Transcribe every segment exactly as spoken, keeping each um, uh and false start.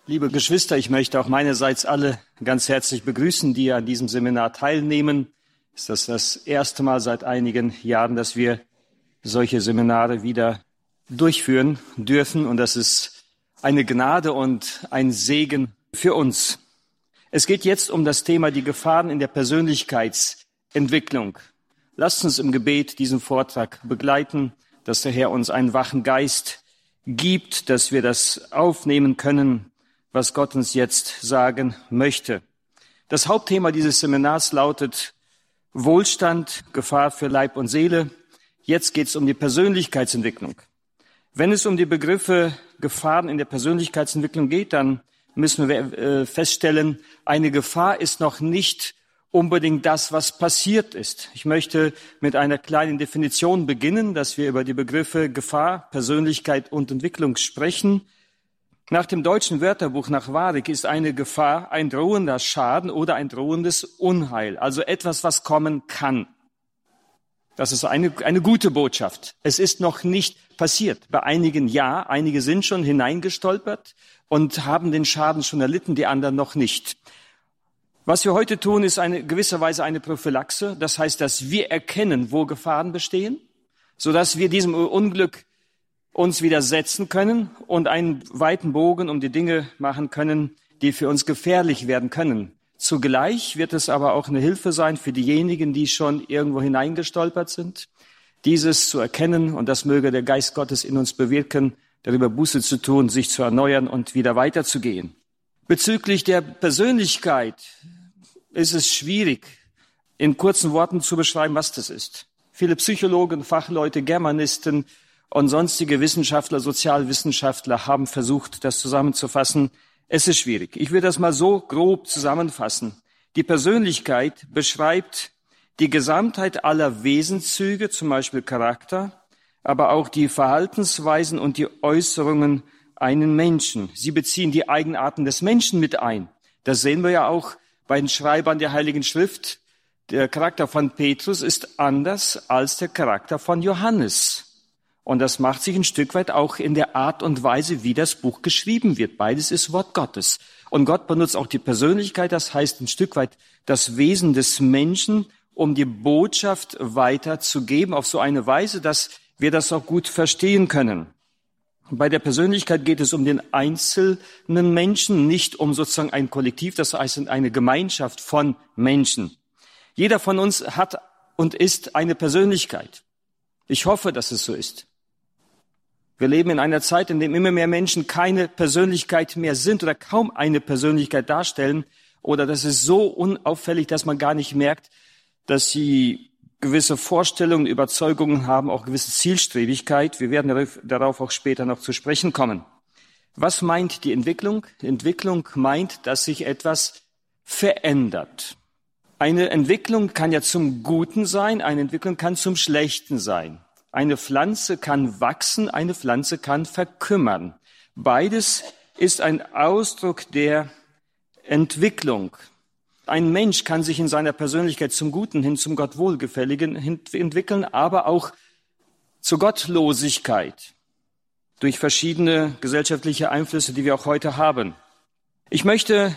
Liebe Geschwister, ich möchte auch meinerseits alle ganz herzlich begrüßen, die an diesem Seminar teilnehmen. Es ist das erste Mal seit einigen Jahren, dass wir solche Seminare wieder durchführen dürfen. Und das ist eine Gnade und ein Segen für uns. Es geht jetzt um das Thema die Gefahren in der Persönlichkeitsentwicklung. Lasst uns im Gebet diesen Vortrag begleiten, dass der Herr uns einen wachen Geist gibt, dass wir das aufnehmen können, was Gott uns jetzt sagen möchte. Das Hauptthema dieses Seminars lautet Wohlstand, Gefahr für Leib und Seele. Jetzt geht es um die Persönlichkeitsentwicklung. Wenn es um die Begriffe Gefahren in der Persönlichkeitsentwicklung geht, dann müssen wir äh, feststellen, eine Gefahr ist noch nicht unbedingt das, was passiert ist. Ich möchte mit einer kleinen Definition beginnen, dass wir über die Begriffe Gefahr, Persönlichkeit und Entwicklung sprechen. Nach dem deutschen Wörterbuch nach Warwick ist eine Gefahr ein drohender Schaden oder ein drohendes Unheil, also etwas, was kommen kann. Das ist eine, eine gute Botschaft. Es ist noch nicht passiert. Bei einigen ja, einige sind schon hineingestolpert und haben den Schaden schon erlitten, die anderen noch nicht. Was wir heute tun, ist eine gewisserweise eine Prophylaxe. Das heißt, dass wir erkennen, wo Gefahren bestehen, sodass wir diesem Unglück uns widersetzen können und einen weiten Bogen um die Dinge machen können, die für uns gefährlich werden können. Zugleich wird es aber auch eine Hilfe sein für diejenigen, die schon irgendwo hineingestolpert sind, dieses zu erkennen, und das möge der Geist Gottes in uns bewirken, darüber Buße zu tun, sich zu erneuern und wieder weiterzugehen. Bezüglich der Persönlichkeit ist es schwierig, in kurzen Worten zu beschreiben, was das ist. Viele Psychologen, Fachleute, Germanisten und sonstige Wissenschaftler, Sozialwissenschaftler haben versucht, das zusammenzufassen. Es ist schwierig. Ich will das mal so grob zusammenfassen. Die Persönlichkeit beschreibt die Gesamtheit aller Wesenszüge, zum Beispiel Charakter, aber auch die Verhaltensweisen und die Äußerungen einen Menschen. Sie beziehen die Eigenarten des Menschen mit ein. Das sehen wir ja auch bei den Schreibern der Heiligen Schrift. Der Charakter von Petrus ist anders als der Charakter von Johannes. Und das macht sich ein Stück weit auch in der Art und Weise, wie das Buch geschrieben wird. Beides ist Wort Gottes. Und Gott benutzt auch die Persönlichkeit, das heißt ein Stück weit das Wesen des Menschen, um die Botschaft weiterzugeben auf so eine Weise, dass wir das auch gut verstehen können. Bei der Persönlichkeit geht es um den einzelnen Menschen, nicht um sozusagen ein Kollektiv, das heißt eine Gemeinschaft von Menschen. Jeder von uns hat und ist eine Persönlichkeit. Ich hoffe, dass es so ist. Wir leben in einer Zeit, in der immer mehr Menschen keine Persönlichkeit mehr sind oder kaum eine Persönlichkeit darstellen, oder das ist so unauffällig, dass man gar nicht merkt, dass sie gewisse Vorstellungen, Überzeugungen haben, auch gewisse Zielstrebigkeit. Wir werden darauf auch später noch zu sprechen kommen. Was meint die Entwicklung? Die Entwicklung meint, dass sich etwas verändert. Eine Entwicklung kann ja zum Guten sein, eine Entwicklung kann zum Schlechten sein. Eine Pflanze kann wachsen, eine Pflanze kann verkümmern. Beides ist ein Ausdruck der Entwicklung. Ein Mensch kann sich in seiner Persönlichkeit zum Guten hin, zum Gott Wohlgefälligen entwickeln, aber auch zur Gottlosigkeit durch verschiedene gesellschaftliche Einflüsse, die wir auch heute haben. Ich möchte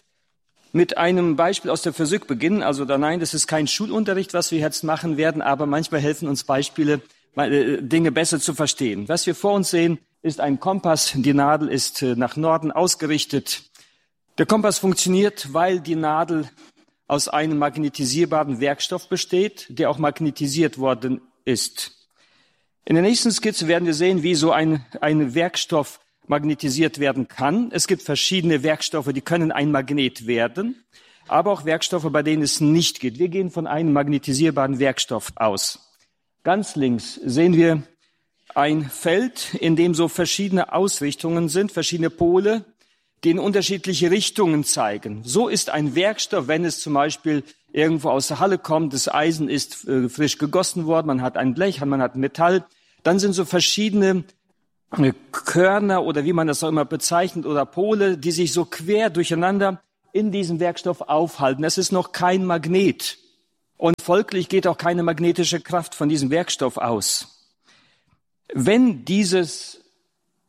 mit einem Beispiel aus der Physik beginnen. Also da, nein, das ist kein Schulunterricht, was wir jetzt machen werden, aber manchmal helfen uns Beispiele, Dinge besser zu verstehen. Was wir vor uns sehen, ist ein Kompass. Die Nadel ist nach Norden ausgerichtet. Der Kompass funktioniert, weil die Nadel aus einem magnetisierbaren Werkstoff besteht, der auch magnetisiert worden ist. In der nächsten Skizze werden wir sehen, wie so ein, ein Werkstoff magnetisiert werden kann. Es gibt verschiedene Werkstoffe, die können ein Magnet werden, aber auch Werkstoffe, bei denen es nicht geht. Wir gehen von einem magnetisierbaren Werkstoff aus. Ganz links sehen wir ein Feld, in dem so verschiedene Ausrichtungen sind, verschiedene Pole, die in unterschiedliche Richtungen zeigen. So ist ein Werkstoff, wenn es zum Beispiel irgendwo aus der Halle kommt, das Eisen ist äh, frisch gegossen worden, man hat ein Blech, man hat Metall, dann sind so verschiedene äh, Körner oder wie man das auch immer bezeichnet oder Pole, die sich so quer durcheinander in diesem Werkstoff aufhalten. Es ist noch kein Magnet und folglich geht auch keine magnetische Kraft von diesem Werkstoff aus. Wenn dieses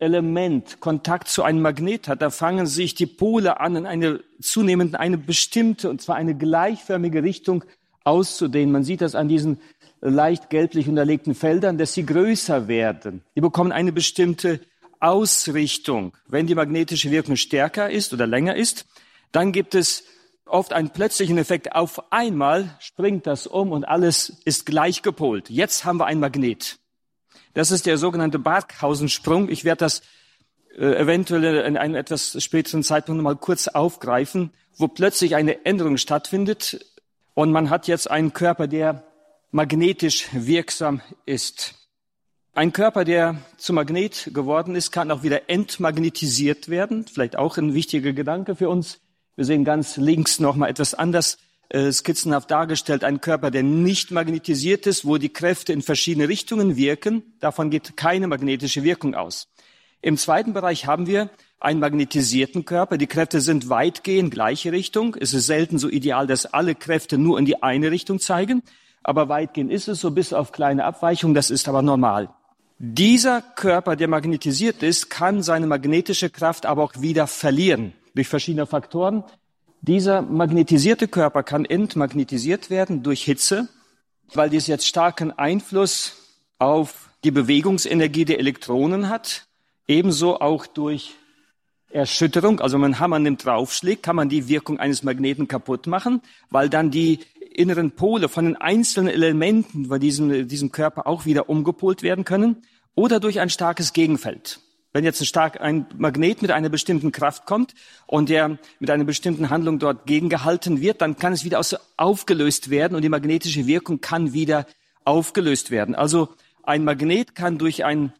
Element Kontakt zu einem Magnet hat, da fangen sich die Pole an, in eine zunehmend eine bestimmte, und zwar eine gleichförmige Richtung auszudehnen. Man sieht das an diesen leicht gelblich unterlegten Feldern, dass sie größer werden. Die bekommen eine bestimmte Ausrichtung. Wenn die magnetische Wirkung stärker ist oder länger ist, dann gibt es oft einen plötzlichen Effekt. Auf einmal springt das um und alles ist gleich gepolt. Jetzt haben wir ein Magnet. Das ist der sogenannte Barkhausen-Sprung. Ich werde das äh, eventuell in einem etwas späteren Zeitpunkt noch mal kurz aufgreifen, wo plötzlich eine Änderung stattfindet und man hat jetzt einen Körper, der magnetisch wirksam ist. Ein Körper, der zum Magnet geworden ist, kann auch wieder entmagnetisiert werden. Vielleicht auch ein wichtiger Gedanke für uns. Wir sehen ganz links noch mal etwas anders äh, skizzenhaft dargestellt. Ein Körper, der nicht magnetisiert ist, wo die Kräfte in verschiedene Richtungen wirken. Davon geht keine magnetische Wirkung aus. Im zweiten Bereich haben wir einen magnetisierten Körper. Die Kräfte sind weitgehend gleiche Richtung. Es ist selten so ideal, dass alle Kräfte nur in die eine Richtung zeigen. Aber weitgehend ist es so, bis auf kleine Abweichungen, das ist aber normal. Dieser Körper, der magnetisiert ist, kann seine magnetische Kraft aber auch wieder verlieren durch verschiedene Faktoren. Dieser magnetisierte Körper kann entmagnetisiert werden durch Hitze, weil dies jetzt starken Einfluss auf die Bewegungsenergie der Elektronen hat, ebenso auch durch Erschütterung. Also wenn man einen Hammer nimmt, draufschlägt, kann man die Wirkung eines Magneten kaputt machen, weil dann die inneren Pole von den einzelnen Elementen bei diesem, diesem Körper auch wieder umgepolt werden können, oder durch ein starkes Gegenfeld. Wenn jetzt ein, stark, ein Magnet mit einer bestimmten Kraft kommt und der mit einer bestimmten Handlung dort gegengehalten wird, dann kann es wieder aus, aufgelöst werden und die magnetische Wirkung kann wieder aufgelöst werden. Also ein Magnet kann durch ein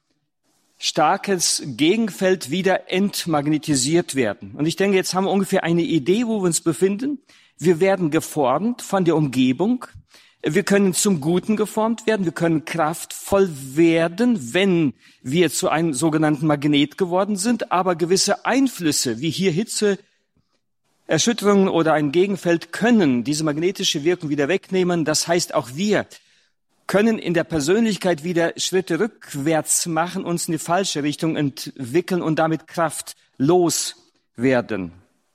starkes Gegenfeld wieder entmagnetisiert werden. Und ich denke, jetzt haben wir ungefähr eine Idee, wo wir uns befinden. Wir werden geformt von der Umgebung. Wir können zum Guten geformt werden. Wir können kraftvoll werden, wenn wir zu einem sogenannten Magnet geworden sind. Aber gewisse Einflüsse, wie hier Hitze, Erschütterungen oder ein Gegenfeld, können diese magnetische Wirkung wieder wegnehmen. Das heißt, auch wir können in der Persönlichkeit wieder Schritte rückwärts machen, uns in die falsche Richtung entwickeln und damit kraftlos werden.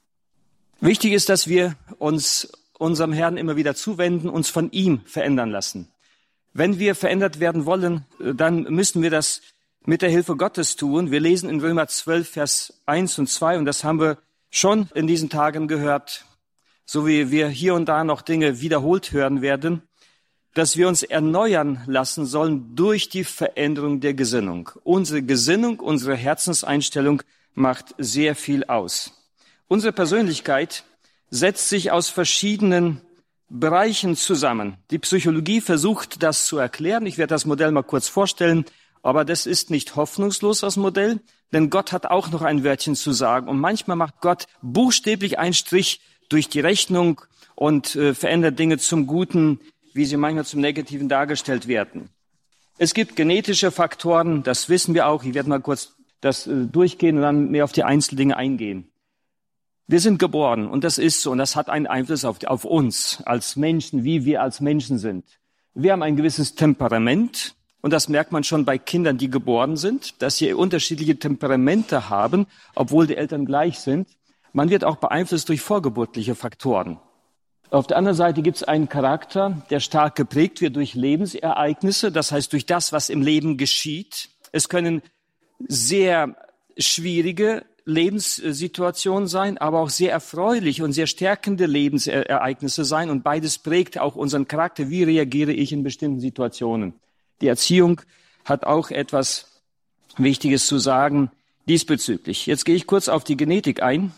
Wichtig ist, dass wir uns unserem Herrn immer wieder zuwenden, uns von ihm verändern lassen. Wenn wir verändert werden wollen, dann müssen wir das mit der Hilfe Gottes tun. Wir lesen in Römer zwölf, Vers eins und zwei, und das haben wir schon in diesen Tagen gehört, so wie wir hier und da noch Dinge wiederholt hören werden, dass wir uns erneuern lassen sollen durch die Veränderung der Gesinnung. Unsere Gesinnung, unsere Herzenseinstellung macht sehr viel aus. Unsere Persönlichkeit setzt sich aus verschiedenen Bereichen zusammen. Die Psychologie versucht, das zu erklären. Ich werde das Modell mal kurz vorstellen, aber das ist nicht hoffnungslos, das Modell, denn Gott hat auch noch ein Wörtchen zu sagen. Und manchmal macht Gott buchstäblich einen Strich durch die Rechnung und äh, verändert Dinge zum Guten, wie sie manchmal zum Negativen dargestellt werden. Es gibt genetische Faktoren, das wissen wir auch. Ich werde mal kurz das äh, durchgehen und dann mehr auf die Einzeldinge eingehen. Wir sind geboren und das ist so und das hat einen Einfluss auf, auf uns als Menschen, wie wir als Menschen sind. Wir haben ein gewisses Temperament und das merkt man schon bei Kindern, die geboren sind, dass sie unterschiedliche Temperamente haben, obwohl die Eltern gleich sind. Man wird auch beeinflusst durch vorgeburtliche Faktoren. Auf der anderen Seite gibt es einen Charakter, der stark geprägt wird durch Lebensereignisse, das heißt durch das, was im Leben geschieht. Es können sehr schwierige Lebenssituation sein, aber auch sehr erfreuliche und sehr stärkende Lebensereignisse sein. Und beides prägt auch unseren Charakter. Wie reagiere ich in bestimmten Situationen? Die Erziehung hat auch etwas Wichtiges zu sagen diesbezüglich. Jetzt gehe ich kurz auf die Genetik ein.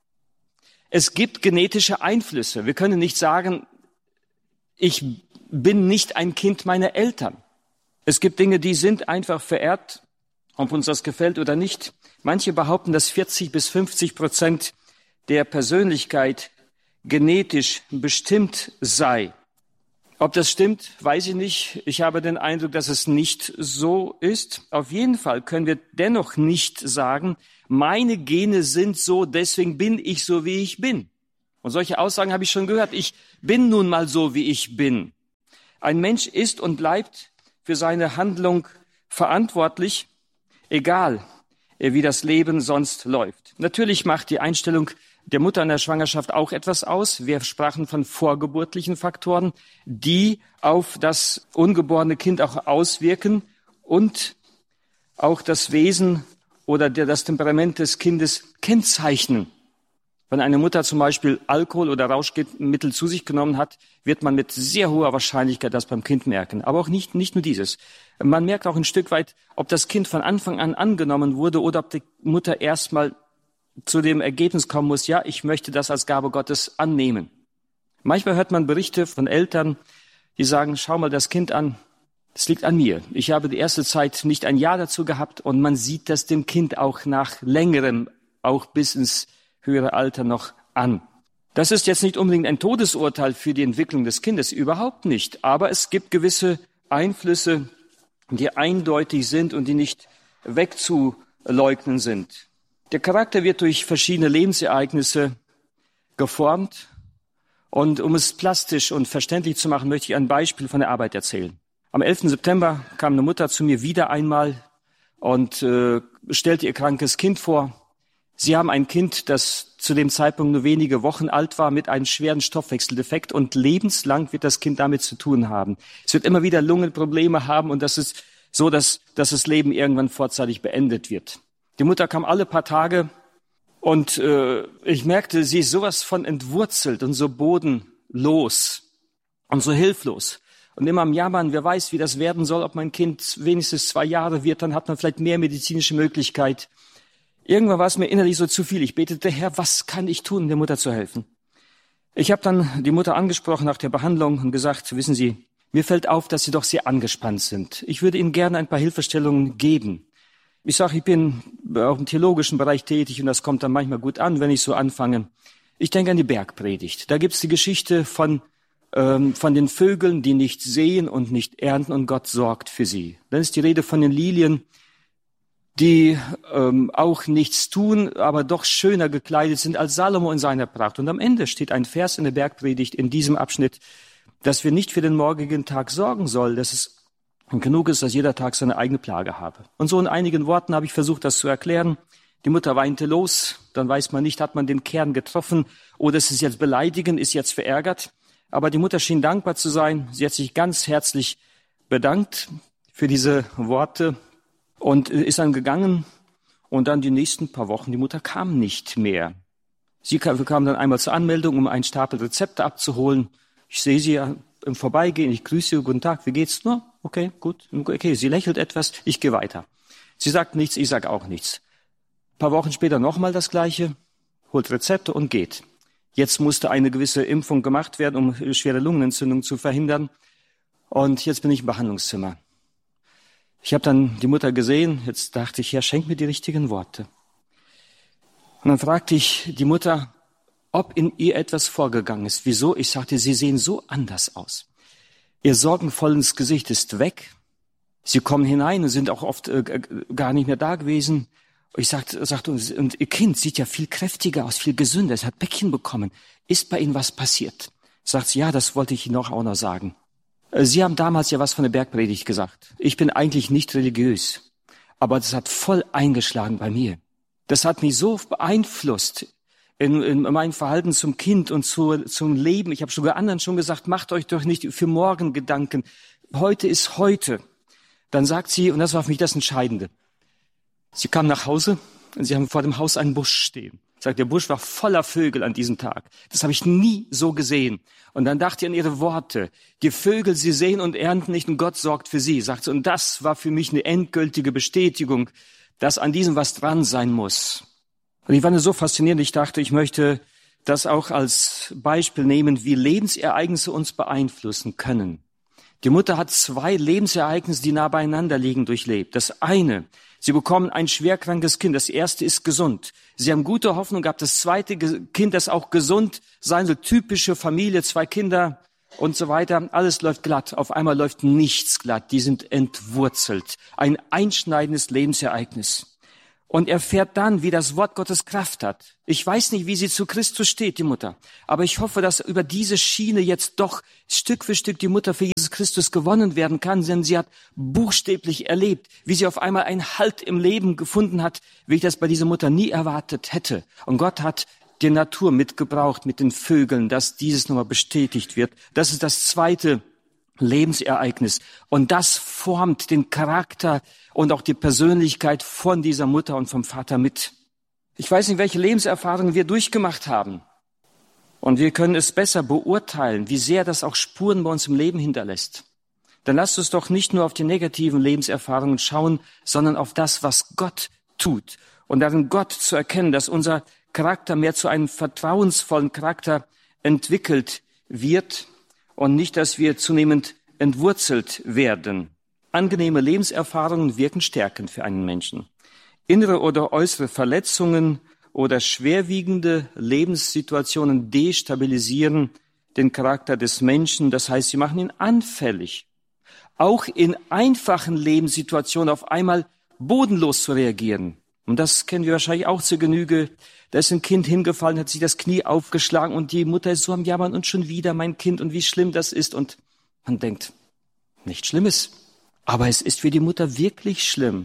Es gibt genetische Einflüsse. Wir können nicht sagen, ich bin nicht ein Kind meiner Eltern. Es gibt Dinge, die sind einfach vererbt, ob uns das gefällt oder nicht. Manche behaupten, dass vierzig bis fünfzig Prozent der Persönlichkeit genetisch bestimmt sei. Ob das stimmt, weiß ich nicht. Ich habe den Eindruck, dass es nicht so ist. Auf jeden Fall können wir dennoch nicht sagen, meine Gene sind so, deswegen bin ich so, wie ich bin. Und solche Aussagen habe ich schon gehört. Ich bin nun mal so, wie ich bin. Ein Mensch ist und bleibt für seine Handlung verantwortlich, egal wie das Leben sonst läuft. Natürlich macht die Einstellung der Mutter in der Schwangerschaft auch etwas aus. Wir sprachen von vorgeburtlichen Faktoren, die auf das ungeborene Kind auch auswirken und auch das Wesen oder der, das Temperament des Kindes kennzeichnen. Wenn eine Mutter zum Beispiel Alkohol oder Rauschmittel zu sich genommen hat, wird man mit sehr hoher Wahrscheinlichkeit das beim Kind merken. Aber auch nicht, nicht nur dieses. Man merkt auch ein Stück weit, ob das Kind von Anfang an angenommen wurde oder ob die Mutter erstmal zu dem Ergebnis kommen muss, ja, ich möchte das als Gabe Gottes annehmen. Manchmal hört man Berichte von Eltern, die sagen, schau mal das Kind an, es liegt an mir. Ich habe die erste Zeit nicht ein Ja dazu gehabt und man sieht das dem Kind auch nach längerem, auch bis ins höhere Alter noch an. Das ist jetzt nicht unbedingt ein Todesurteil für die Entwicklung des Kindes, überhaupt nicht. Aber es gibt gewisse Einflüsse, die eindeutig sind und die nicht wegzuleugnen sind. Der Charakter wird durch verschiedene Lebensereignisse geformt. Und um es plastisch und verständlich zu machen, möchte ich ein Beispiel von der Arbeit erzählen. Am elften September kam eine Mutter zu mir wieder einmal und äh, stellte ihr krankes Kind vor. Sie haben ein Kind, das zu dem Zeitpunkt nur wenige Wochen alt war, mit einem schweren Stoffwechseldefekt und lebenslang wird das Kind damit zu tun haben. Es wird immer wieder Lungenprobleme haben und das ist so, dass, dass das Leben irgendwann vorzeitig beendet wird. Die Mutter kam alle paar Tage und äh, ich merkte, sie ist sowas von entwurzelt und so bodenlos und so hilflos. Und immer am Jammern, wer weiß, wie das werden soll, ob mein Kind wenigstens zwei Jahre wird, dann hat man vielleicht mehr medizinische Möglichkeit. Irgendwann war es mir innerlich so zu viel. Ich betete, Herr, was kann ich tun, der Mutter zu helfen? Ich habe dann die Mutter angesprochen nach der Behandlung und gesagt, wissen Sie, mir fällt auf, dass Sie doch sehr angespannt sind. Ich würde Ihnen gerne ein paar Hilfestellungen geben. Ich sage, ich bin auch im theologischen Bereich tätig und das kommt dann manchmal gut an, wenn ich so anfange. Ich denke an die Bergpredigt. Da gibt's die Geschichte von, ähm, von den Vögeln, die nicht sehen und nicht ernten und Gott sorgt für sie. Dann ist die Rede von den Lilien, die ähm, auch nichts tun, aber doch schöner gekleidet sind als Salomo in seiner Pracht. Und am Ende steht ein Vers in der Bergpredigt in diesem Abschnitt, dass wir nicht für den morgigen Tag sorgen sollen, dass es genug ist, dass jeder Tag seine eigene Plage habe. Und so in einigen Worten habe ich versucht, das zu erklären. Die Mutter weinte los, dann weiß man nicht, hat man den Kern getroffen oder ist es jetzt beleidigend, ist jetzt verärgert. Aber die Mutter schien dankbar zu sein. Sie hat sich ganz herzlich bedankt für diese Worte und ist dann gegangen und dann die nächsten paar Wochen, die Mutter kam nicht mehr. Sie kam, kam dann einmal zur Anmeldung, um einen Stapel Rezepte abzuholen. Ich sehe sie ja im Vorbeigehen, ich grüße sie, guten Tag, wie geht's? No, okay, gut, okay, sie lächelt etwas, ich gehe weiter. Sie sagt nichts, ich sage auch nichts. Ein paar Wochen später nochmal das Gleiche, holt Rezepte und geht. Jetzt musste eine gewisse Impfung gemacht werden, um schwere Lungenentzündung zu verhindern. Und jetzt bin ich im Behandlungszimmer. Ich habe dann die Mutter gesehen, jetzt dachte ich, Herr, schenk mir die richtigen Worte. Und dann fragte ich die Mutter, ob in ihr etwas vorgegangen ist. Wieso? Ich sagte, Sie sehen so anders aus. Ihr sorgenvolles Gesicht ist weg. Sie kommen hinein und sind auch oft äh, gar nicht mehr da gewesen. Ich sagte, sagte, und Ihr Kind sieht ja viel kräftiger aus, viel gesünder. Es hat Bäckchen bekommen. Ist bei Ihnen was passiert? Sagt sie, ja, das wollte ich Ihnen auch noch sagen. Sie haben damals ja was von der Bergpredigt gesagt. Ich bin eigentlich nicht religiös, aber das hat voll eingeschlagen bei mir. Das hat mich so beeinflusst in, in meinem Verhalten zum Kind und zu, zum Leben. Ich habe sogar anderen schon gesagt, macht euch doch nicht für morgen Gedanken. Heute ist heute. Dann sagt sie, und das war für mich das Entscheidende, sie kam nach Hause und sie haben vor dem Haus einen Busch stehen. Sagt, der Busch war voller Vögel an diesem Tag. Das habe ich nie so gesehen. Und dann dachte ich an ihre Worte. Die Vögel, sie sehen und ernten nicht und Gott sorgt für sie, sagt sie. Und das war für mich eine endgültige Bestätigung, dass an diesem was dran sein muss. Und ich war so fasziniert, ich dachte, ich möchte das auch als Beispiel nehmen, wie Lebensereignisse uns beeinflussen können. Die Mutter hat zwei Lebensereignisse, die nah beieinander liegen, durchlebt. Das eine, sie bekommen ein schwerkrankes Kind. Das erste ist gesund. Sie haben gute Hoffnung gehabt. Das zweite Kind, das auch gesund sein soll. Typische Familie, zwei Kinder und so weiter. Alles läuft glatt. Auf einmal läuft nichts glatt. Die sind entwurzelt. Ein einschneidendes Lebensereignis. und erfährt dann, wie das Wort Gottes Kraft hat. Ich weiß nicht, wie sie zu Christus steht, die Mutter. Aber ich hoffe, dass über diese Schiene jetzt doch Stück für Stück die Mutter für Jesus Christus gewonnen werden kann. Denn sie hat buchstäblich erlebt, wie sie auf einmal einen Halt im Leben gefunden hat, wie ich das bei dieser Mutter nie erwartet hätte. Und Gott hat die Natur mitgebraucht mit den Vögeln, dass dieses nochmal bestätigt wird. Das ist das zweite Lebensereignis. Und das formt den Charakter und auch die Persönlichkeit von dieser Mutter und vom Vater mit. Ich weiß nicht, welche Lebenserfahrungen wir durchgemacht haben. Und wir können es besser beurteilen, wie sehr das auch Spuren bei uns im Leben hinterlässt. Dann lasst uns doch nicht nur auf die negativen Lebenserfahrungen schauen, sondern auf das, was Gott tut. Und darin Gott zu erkennen, dass unser Charakter mehr zu einem vertrauensvollen Charakter entwickelt wird und nicht, dass wir zunehmend entwurzelt werden. Angenehme Lebenserfahrungen wirken stärkend für einen Menschen. Innere oder äußere Verletzungen oder schwerwiegende Lebenssituationen destabilisieren den Charakter des Menschen. Das heißt, sie machen ihn anfällig, auch in einfachen Lebenssituationen auf einmal bodenlos zu reagieren. Und das kennen wir wahrscheinlich auch zur Genüge. Da ist ein Kind hingefallen, hat sich das Knie aufgeschlagen und die Mutter ist so am Jammern und schon wieder mein Kind und wie schlimm das ist. Und man denkt, nichts Schlimmes. Aber es ist für die Mutter wirklich schlimm.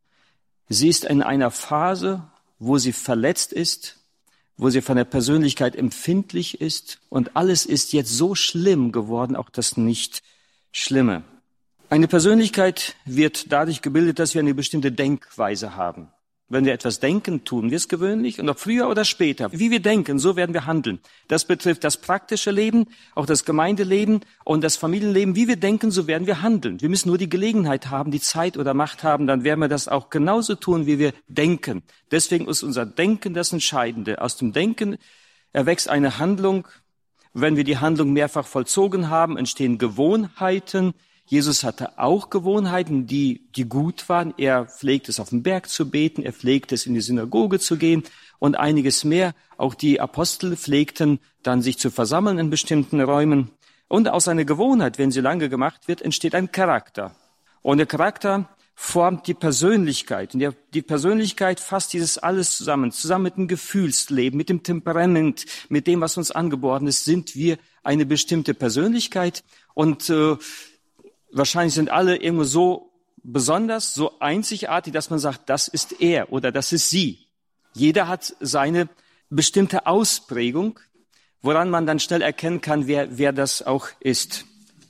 Sie ist in einer Phase, wo sie verletzt ist, wo sie von der Persönlichkeit empfindlich ist und alles ist jetzt so schlimm geworden, auch das Nicht-Schlimme. Eine Persönlichkeit wird dadurch gebildet, dass wir eine bestimmte Denkweise haben. Wenn wir etwas denken, tun wir es gewöhnlich und ob früher oder später. Wie wir denken, so werden wir handeln. Das betrifft das praktische Leben, auch das Gemeindeleben und das Familienleben. Wie wir denken, so werden wir handeln. Wir müssen nur die Gelegenheit haben, die Zeit oder Macht haben, dann werden wir das auch genauso tun, wie wir denken. Deswegen ist unser Denken das Entscheidende. Aus dem Denken erwächst eine Handlung. Wenn wir die Handlung mehrfach vollzogen haben, entstehen Gewohnheiten. Jesus hatte auch Gewohnheiten, die, die gut waren. Er pflegte es, auf dem Berg zu beten, er pflegte es, in die Synagoge zu gehen und einiges mehr. Auch die Apostel pflegten dann, sich zu versammeln in bestimmten Räumen. Und aus einer Gewohnheit, wenn sie lange gemacht wird, entsteht ein Charakter. Und der Charakter formt die Persönlichkeit. Und die Persönlichkeit fasst dieses alles zusammen. Zusammen mit dem Gefühlsleben, mit dem Temperament, mit dem, was uns angeboren ist, sind wir eine bestimmte Persönlichkeit. Und äh, wahrscheinlich sind alle irgendwo so besonders, so einzigartig, dass man sagt, das ist er oder das ist sie. Jeder hat seine bestimmte Ausprägung, woran man dann schnell erkennen kann, wer, wer das auch ist.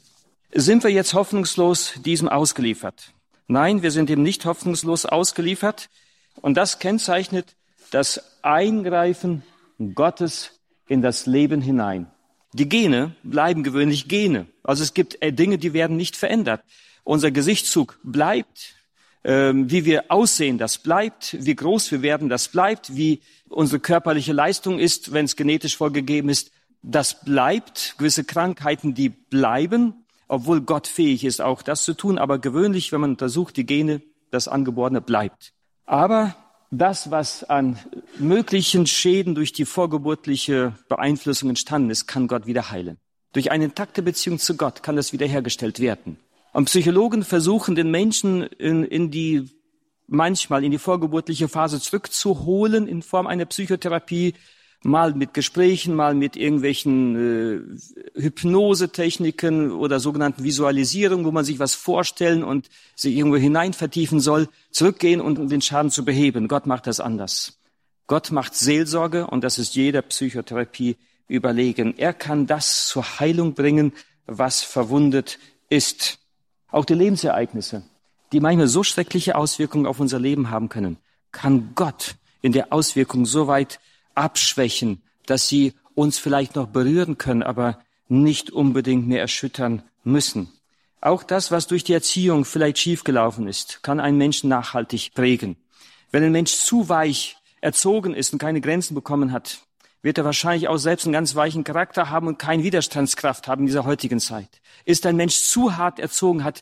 Sind wir jetzt hoffnungslos diesem ausgeliefert? Nein, wir sind ihm nicht hoffnungslos ausgeliefert. Und das kennzeichnet das Eingreifen Gottes in das Leben hinein. Die Gene bleiben gewöhnlich Gene. Also es gibt Dinge, die werden nicht verändert. Unser Gesichtszug bleibt, ähm, wie wir aussehen, das bleibt, wie groß wir werden, das bleibt, wie unsere körperliche Leistung ist, wenn es genetisch vorgegeben ist, das bleibt. Gewisse Krankheiten, die bleiben, obwohl Gott fähig ist, auch das zu tun. Aber gewöhnlich, wenn man untersucht, die Gene, das Angeborene bleibt. Aber das, was an möglichen Schäden durch die vorgeburtliche Beeinflussung entstanden ist, kann Gott wieder heilen. Durch eine intakte Beziehung zu Gott kann das wiederhergestellt werden. Und Psychologen versuchen, den Menschen in, in die, manchmal in die vorgeburtliche Phase zurückzuholen in Form einer Psychotherapie, mal mit Gesprächen, mal mit irgendwelchen äh, Hypnosetechniken oder sogenannten Visualisierungen, wo man sich was vorstellen und sich irgendwo hinein vertiefen soll, zurückgehen und um den Schaden zu beheben. Gott macht das anders. Gott macht Seelsorge und das ist jeder Psychotherapie überlegen. Er kann das zur Heilung bringen, was verwundet ist. Auch die Lebensereignisse, die manchmal so schreckliche Auswirkungen auf unser Leben haben können, kann Gott in der Auswirkung so weit abschwächen, dass sie uns vielleicht noch berühren können, aber nicht unbedingt mehr erschüttern müssen. Auch das, was durch die Erziehung vielleicht schiefgelaufen ist, kann einen Menschen nachhaltig prägen. Wenn ein Mensch zu weich erzogen ist und keine Grenzen bekommen hat, wird er wahrscheinlich auch selbst einen ganz weichen Charakter haben und keine Widerstandskraft haben in dieser heutigen Zeit. Ist ein Mensch zu hart erzogen, hat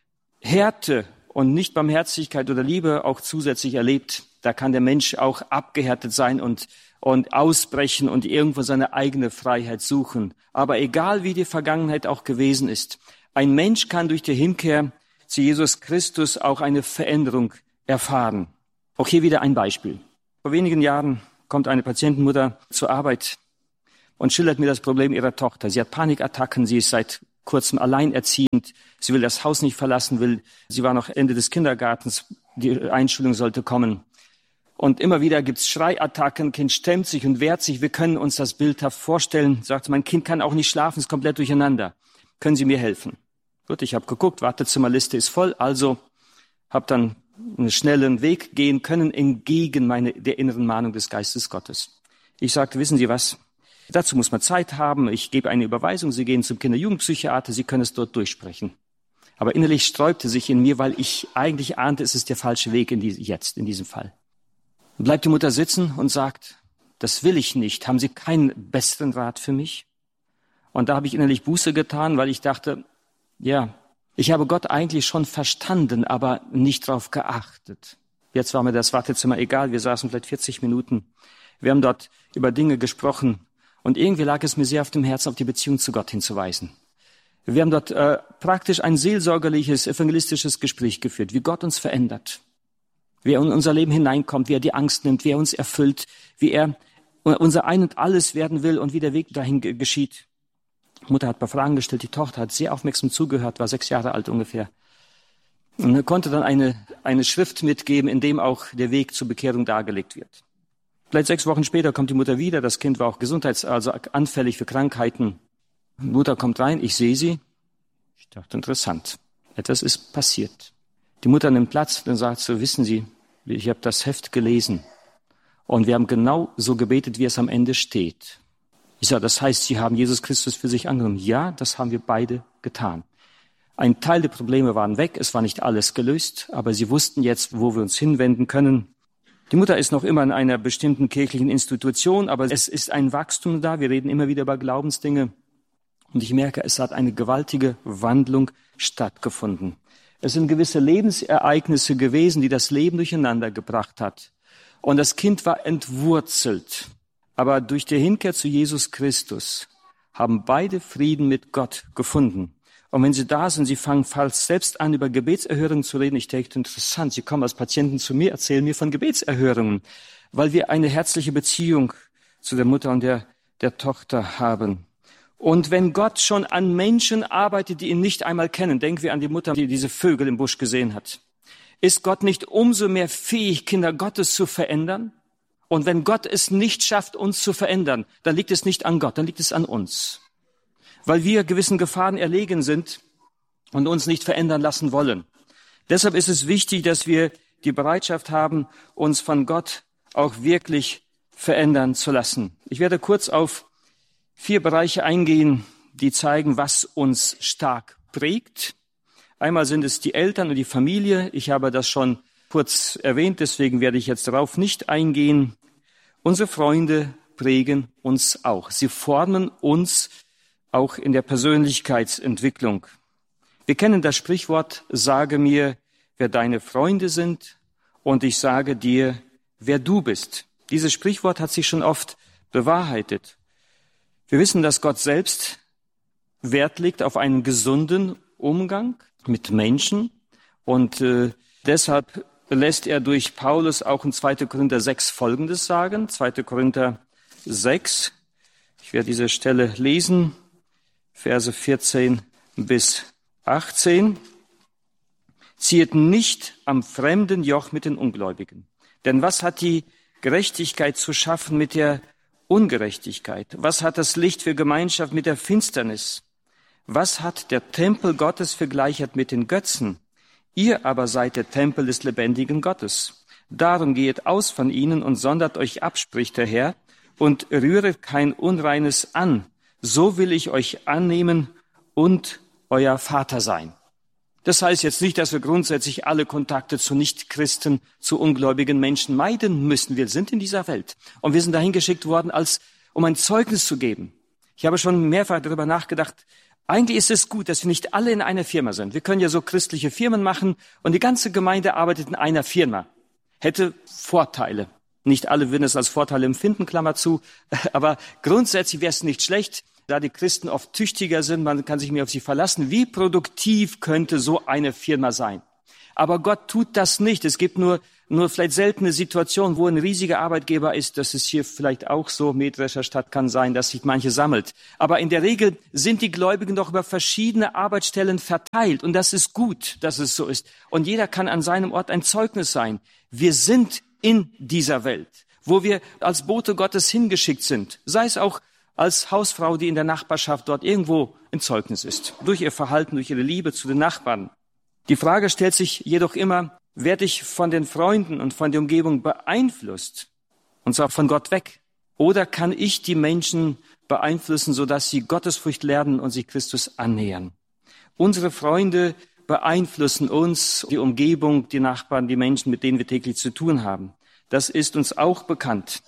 Härte und nicht Barmherzigkeit oder Liebe auch zusätzlich erlebt, da kann der Mensch auch abgehärtet sein und und ausbrechen und irgendwo seine eigene Freiheit suchen. Aber egal wie die Vergangenheit auch gewesen ist, ein Mensch kann durch die Hinkehr zu Jesus Christus auch eine Veränderung erfahren. Auch hier wieder ein Beispiel. Vor wenigen Jahren kommt eine Patientenmutter zur Arbeit und schildert mir das Problem ihrer Tochter. Sie hat Panikattacken, sie ist seit kurzem alleinerziehend, sie will das Haus nicht verlassen, will, sie war noch Ende des Kindergartens, die Einschulung sollte kommen. Und immer wieder gibt's Schreiattacken, Kind stemmt sich und wehrt sich. Wir können uns das bildhaft vorstellen. Sagt, mein Kind kann auch nicht schlafen, ist komplett durcheinander. Können Sie mir helfen? Gut, ich habe geguckt, Wartezimmerliste ist voll, also habe dann einen schnellen Weg gehen können, entgegen meine, der inneren Mahnung des Geistes Gottes. Ich sagte, wissen Sie was? Dazu muss man Zeit haben. Ich gebe eine Überweisung. Sie gehen zum Kinder-Jugendpsychiater. Sie können es dort durchsprechen. Aber innerlich sträubte sich in mir, weil ich eigentlich ahnte, es ist der falsche Weg in die, jetzt, in diesem Fall. Und bleibt die Mutter sitzen und sagt, das will ich nicht. Haben Sie keinen besseren Rat für mich? Und da habe ich innerlich Buße getan, weil ich dachte, ja, ich habe Gott eigentlich schon verstanden, aber nicht darauf geachtet. Jetzt war mir das Wartezimmer egal. Wir saßen vielleicht vierzig Minuten. Wir haben dort über Dinge gesprochen. Und irgendwie lag es mir sehr auf dem Herzen, auf die Beziehung zu Gott hinzuweisen. Wir haben dort äh, praktisch ein seelsorgerliches, evangelistisches Gespräch geführt, wie Gott uns verändert, wie er in unser Leben hineinkommt, wie er die Angst nimmt, wie er uns erfüllt, wie er unser Ein und Alles werden will und wie der Weg dahin g- geschieht. Die Mutter hat ein paar Fragen gestellt, die Tochter hat sehr aufmerksam zugehört, war sechs Jahre alt ungefähr. Und konnte dann eine, eine Schrift mitgeben, in dem auch der Weg zur Bekehrung dargelegt wird. Vielleicht sechs Wochen später kommt die Mutter wieder, das Kind war auch gesundheits-, also anfällig für Krankheiten. Die Mutter kommt rein, ich sehe sie. Ich dachte, interessant, etwas ist passiert. Die Mutter nimmt Platz und sagt so, wissen Sie, ich habe das Heft gelesen und wir haben genau so gebetet, wie es am Ende steht. Ich sage, das heißt, Sie haben Jesus Christus für sich angenommen. Ja, das haben wir beide getan. Ein Teil der Probleme waren weg, es war nicht alles gelöst, aber sie wussten jetzt, wo wir uns hinwenden können. Die Mutter ist noch immer in einer bestimmten kirchlichen Institution, aber es ist ein Wachstum da. Wir reden immer wieder über Glaubensdinge. Und ich merke, es hat eine gewaltige Wandlung stattgefunden. Es sind gewisse Lebensereignisse gewesen, die das Leben durcheinander gebracht hat. Und das Kind war entwurzelt. Aber durch die Hinkehr zu Jesus Christus haben beide Frieden mit Gott gefunden. Und wenn Sie da sind, Sie fangen fast selbst an, über Gebetserhörungen zu reden. Ich denke, interessant, Sie kommen als Patienten zu mir, erzählen mir von Gebetserhörungen, weil wir eine herzliche Beziehung zu der Mutter und der, der Tochter haben. Und wenn Gott schon an Menschen arbeitet, die ihn nicht einmal kennen, denken wir an die Mutter, die diese Vögel im Busch gesehen hat, ist Gott nicht umso mehr fähig, Kinder Gottes zu verändern? Und wenn Gott es nicht schafft, uns zu verändern, dann liegt es nicht an Gott, dann liegt es an uns. Weil wir gewissen Gefahren erlegen sind und uns nicht verändern lassen wollen. Deshalb ist es wichtig, dass wir die Bereitschaft haben, uns von Gott auch wirklich verändern zu lassen. Ich werde kurz auf vier Bereiche eingehen, die zeigen, was uns stark prägt. Einmal sind es die Eltern und die Familie. Ich habe das schon kurz erwähnt, deswegen werde ich jetzt darauf nicht eingehen. Unsere Freunde prägen uns auch. Sie formen uns auch in der Persönlichkeitsentwicklung. Wir kennen das Sprichwort, sage mir, wer deine Freunde sind, und ich sage dir, wer du bist. Dieses Sprichwort hat sich schon oft bewahrheitet. Wir wissen, dass Gott selbst Wert legt auf einen gesunden Umgang mit Menschen, und äh, deshalb lässt er durch Paulus auch in zweiter Korinther sechs Folgendes sagen. zweiter Korinther sechs, ich werde diese Stelle lesen, Verse vierzehn bis achtzehn. Ziehet nicht am fremden Joch mit den Ungläubigen. Denn was hat die Gerechtigkeit zu schaffen mit der Ungerechtigkeit? Was hat das Licht für Gemeinschaft mit der Finsternis? Was hat der Tempel Gottes vergleichert mit den Götzen? Ihr aber seid der Tempel des lebendigen Gottes. Darum gehet aus von ihnen und sondert euch ab, spricht der Herr, und rühret kein Unreines an. So will ich euch annehmen und euer Vater sein. Das heißt jetzt nicht, dass wir grundsätzlich alle Kontakte zu Nichtchristen, zu ungläubigen Menschen meiden müssen. Wir sind in dieser Welt und wir sind dahin geschickt worden, als um ein Zeugnis zu geben. Ich habe schon mehrfach darüber nachgedacht, eigentlich ist es gut, dass wir nicht alle in einer Firma sind. Wir können ja so christliche Firmen machen und die ganze Gemeinde arbeitet in einer Firma. Hätte Vorteile. Nicht alle würden es als Vorteile empfinden, Klammer zu. Aber grundsätzlich wäre es nicht schlecht, da die Christen oft tüchtiger sind, man kann sich mehr auf sie verlassen. Wie produktiv könnte so eine Firma sein? Aber Gott tut das nicht. Es gibt nur nur vielleicht seltene Situation, wo ein riesiger Arbeitgeber ist. Das ist hier vielleicht auch so. Mähdrescher Stadt kann sein, dass sich manche sammelt. Aber in der Regel sind die Gläubigen doch über verschiedene Arbeitsstellen verteilt. Und das ist gut, dass es so ist. Und jeder kann an seinem Ort ein Zeugnis sein. Wir sind in dieser Welt, wo wir als Bote Gottes hingeschickt sind. Sei es auch als Hausfrau, die in der Nachbarschaft dort irgendwo ein Zeugnis ist. Durch ihr Verhalten, durch ihre Liebe zu den Nachbarn. Die Frage stellt sich jedoch immer, werde ich von den Freunden und von der Umgebung beeinflusst, und zwar von Gott weg? Oder kann ich die Menschen beeinflussen, sodass sie Gottesfurcht lernen und sich Christus annähern? Unsere Freunde beeinflussen uns, die Umgebung, die Nachbarn, die Menschen, mit denen wir täglich zu tun haben. Das ist uns auch bekannt.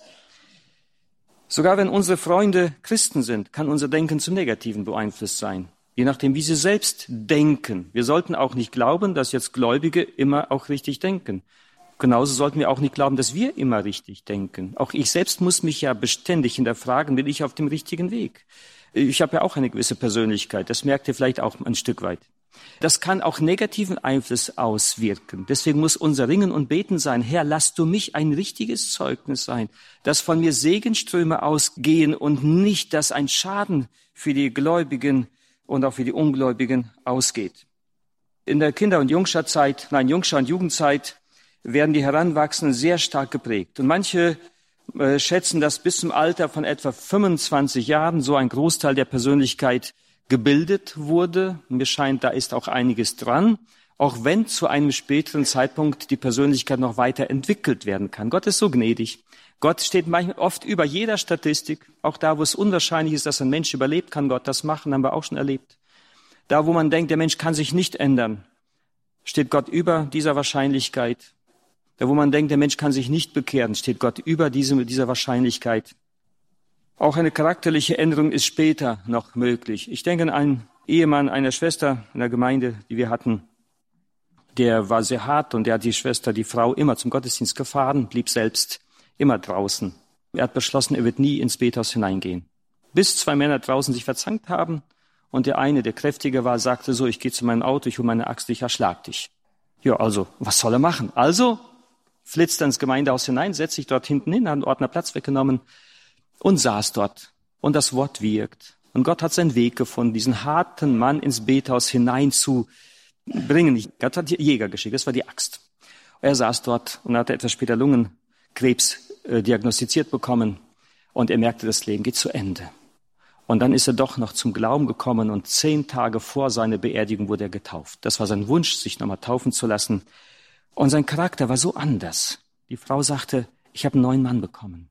Sogar wenn unsere Freunde Christen sind, kann unser Denken zum Negativen beeinflusst sein. Je nachdem, wie sie selbst denken. Wir sollten auch nicht glauben, dass jetzt Gläubige immer auch richtig denken. Genauso sollten wir auch nicht glauben, dass wir immer richtig denken. Auch ich selbst muss mich ja beständig hinterfragen, bin ich auf dem richtigen Weg? Ich habe ja auch eine gewisse Persönlichkeit, das merkt ihr vielleicht auch ein Stück weit. Das kann auch negativen Einfluss auswirken. Deswegen muss unser Ringen und Beten sein, Herr, lass du mich ein richtiges Zeugnis sein, dass von mir Segenströme ausgehen und nicht, dass ein Schaden für die Gläubigen und auch für die Ungläubigen ausgeht. In der Kinder- und Jungscherzeit, nein, Jungschar- und Jugendzeit werden die Heranwachsenden sehr stark geprägt. Und manche äh, schätzen, dass bis zum Alter von etwa fünfundzwanzig Jahren so ein Großteil der Persönlichkeit gebildet wurde. Mir scheint, da ist auch einiges dran, auch wenn zu einem späteren Zeitpunkt die Persönlichkeit noch weiter entwickelt werden kann. Gott ist so gnädig. Gott steht manchmal oft über jeder Statistik. Auch da, wo es unwahrscheinlich ist, dass ein Mensch überlebt, kann Gott das machen, haben wir auch schon erlebt. Da, wo man denkt, der Mensch kann sich nicht ändern, steht Gott über dieser Wahrscheinlichkeit. Da, wo man denkt, der Mensch kann sich nicht bekehren, steht Gott über diese, dieser Wahrscheinlichkeit. Auch eine charakterliche Änderung ist später noch möglich. Ich denke an einen Ehemann einer Schwester in der Gemeinde, die wir hatten. Der war sehr hart und der hat die Schwester, die Frau, immer zum Gottesdienst gefahren, blieb selbst immer draußen. Er hat beschlossen, er wird nie ins Bethaus hineingehen. Bis zwei Männer draußen sich verzankt haben und der eine, der kräftiger war, sagte so, ich gehe zu meinem Auto, ich hole meine Axt, ich erschlag dich. Ja, also, was soll er machen? Also flitzt er ins Gemeindehaus hinein, setzt sich dort hinten hin, hat einen Ordner Platz weggenommen und saß dort. Und das Wort wirkt. Und Gott hat seinen Weg gefunden, diesen harten Mann ins Bethaus hineinzubringen. Gott hat die Jäger geschickt, das war die Axt. Er saß dort und hatte etwas später Lungenkrebs äh, diagnostiziert bekommen. Und er merkte, das Leben geht zu Ende. Und dann ist er doch noch zum Glauben gekommen und zehn Tage vor seiner Beerdigung wurde er getauft. Das war sein Wunsch, sich nochmal taufen zu lassen. Und sein Charakter war so anders. Die Frau sagte, ich habe einen neuen Mann bekommen.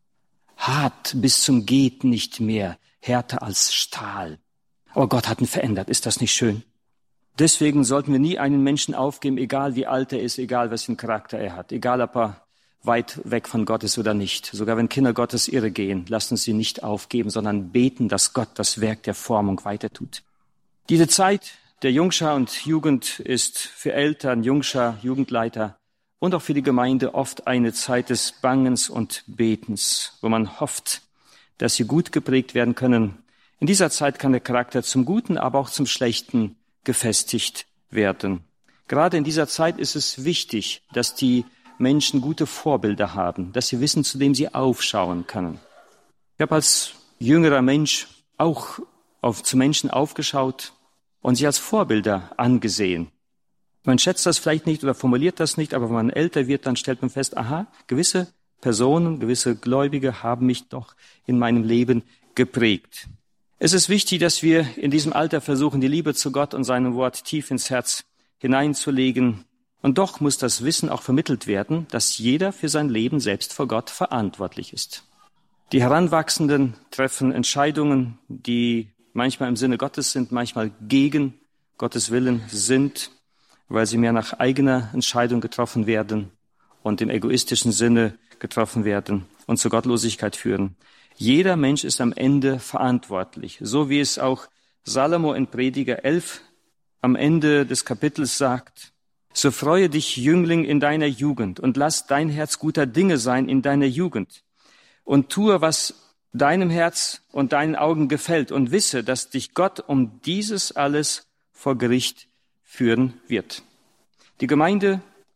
Hart bis zum geht nicht mehr, härter als Stahl. Aber Gott hat ihn verändert. Ist das nicht schön? Deswegen sollten wir nie einen Menschen aufgeben, egal wie alt er ist, egal was für einen Charakter er hat, egal ob er weit weg von Gott ist oder nicht. Sogar wenn Kinder Gottes irre gehen, lasst uns sie nicht aufgeben, sondern beten, dass Gott das Werk der Formung weiter tut. Diese Zeit der Jungschar und Jugend ist für Eltern, Jungschar, Jugendleiter und auch für die Gemeinde oft eine Zeit des Bangens und Betens, wo man hofft, dass sie gut geprägt werden können. In dieser Zeit kann der Charakter zum Guten, aber auch zum Schlechten gefestigt werden. Gerade in dieser Zeit ist es wichtig, dass die Menschen gute Vorbilder haben, dass sie wissen, zu dem sie aufschauen können. Ich habe als jüngerer Mensch auch auf, zu Menschen aufgeschaut und sie als Vorbilder angesehen. Man schätzt das vielleicht nicht oder formuliert das nicht, aber wenn man älter wird, dann stellt man fest, aha, gewisse Personen, gewisse Gläubige haben mich doch in meinem Leben geprägt. Es ist wichtig, dass wir in diesem Alter versuchen, die Liebe zu Gott und seinem Wort tief ins Herz hineinzulegen. Und doch muss das Wissen auch vermittelt werden, dass jeder für sein Leben selbst vor Gott verantwortlich ist. Die Heranwachsenden treffen Entscheidungen, die manchmal im Sinne Gottes sind, manchmal gegen Gottes Willen sind, weil sie mehr nach eigener Entscheidung getroffen werden und im egoistischen Sinne getroffen werden und zur Gottlosigkeit führen. Jeder Mensch ist am Ende verantwortlich, so wie es auch Salomo in Prediger elf am Ende des Kapitels sagt. So freue dich, Jüngling, in deiner Jugend und lass dein Herz guter Dinge sein in deiner Jugend und tue, was deinem Herz und deinen Augen gefällt und wisse, dass dich Gott um dieses alles vor Gericht führen wird. Die Gemeinde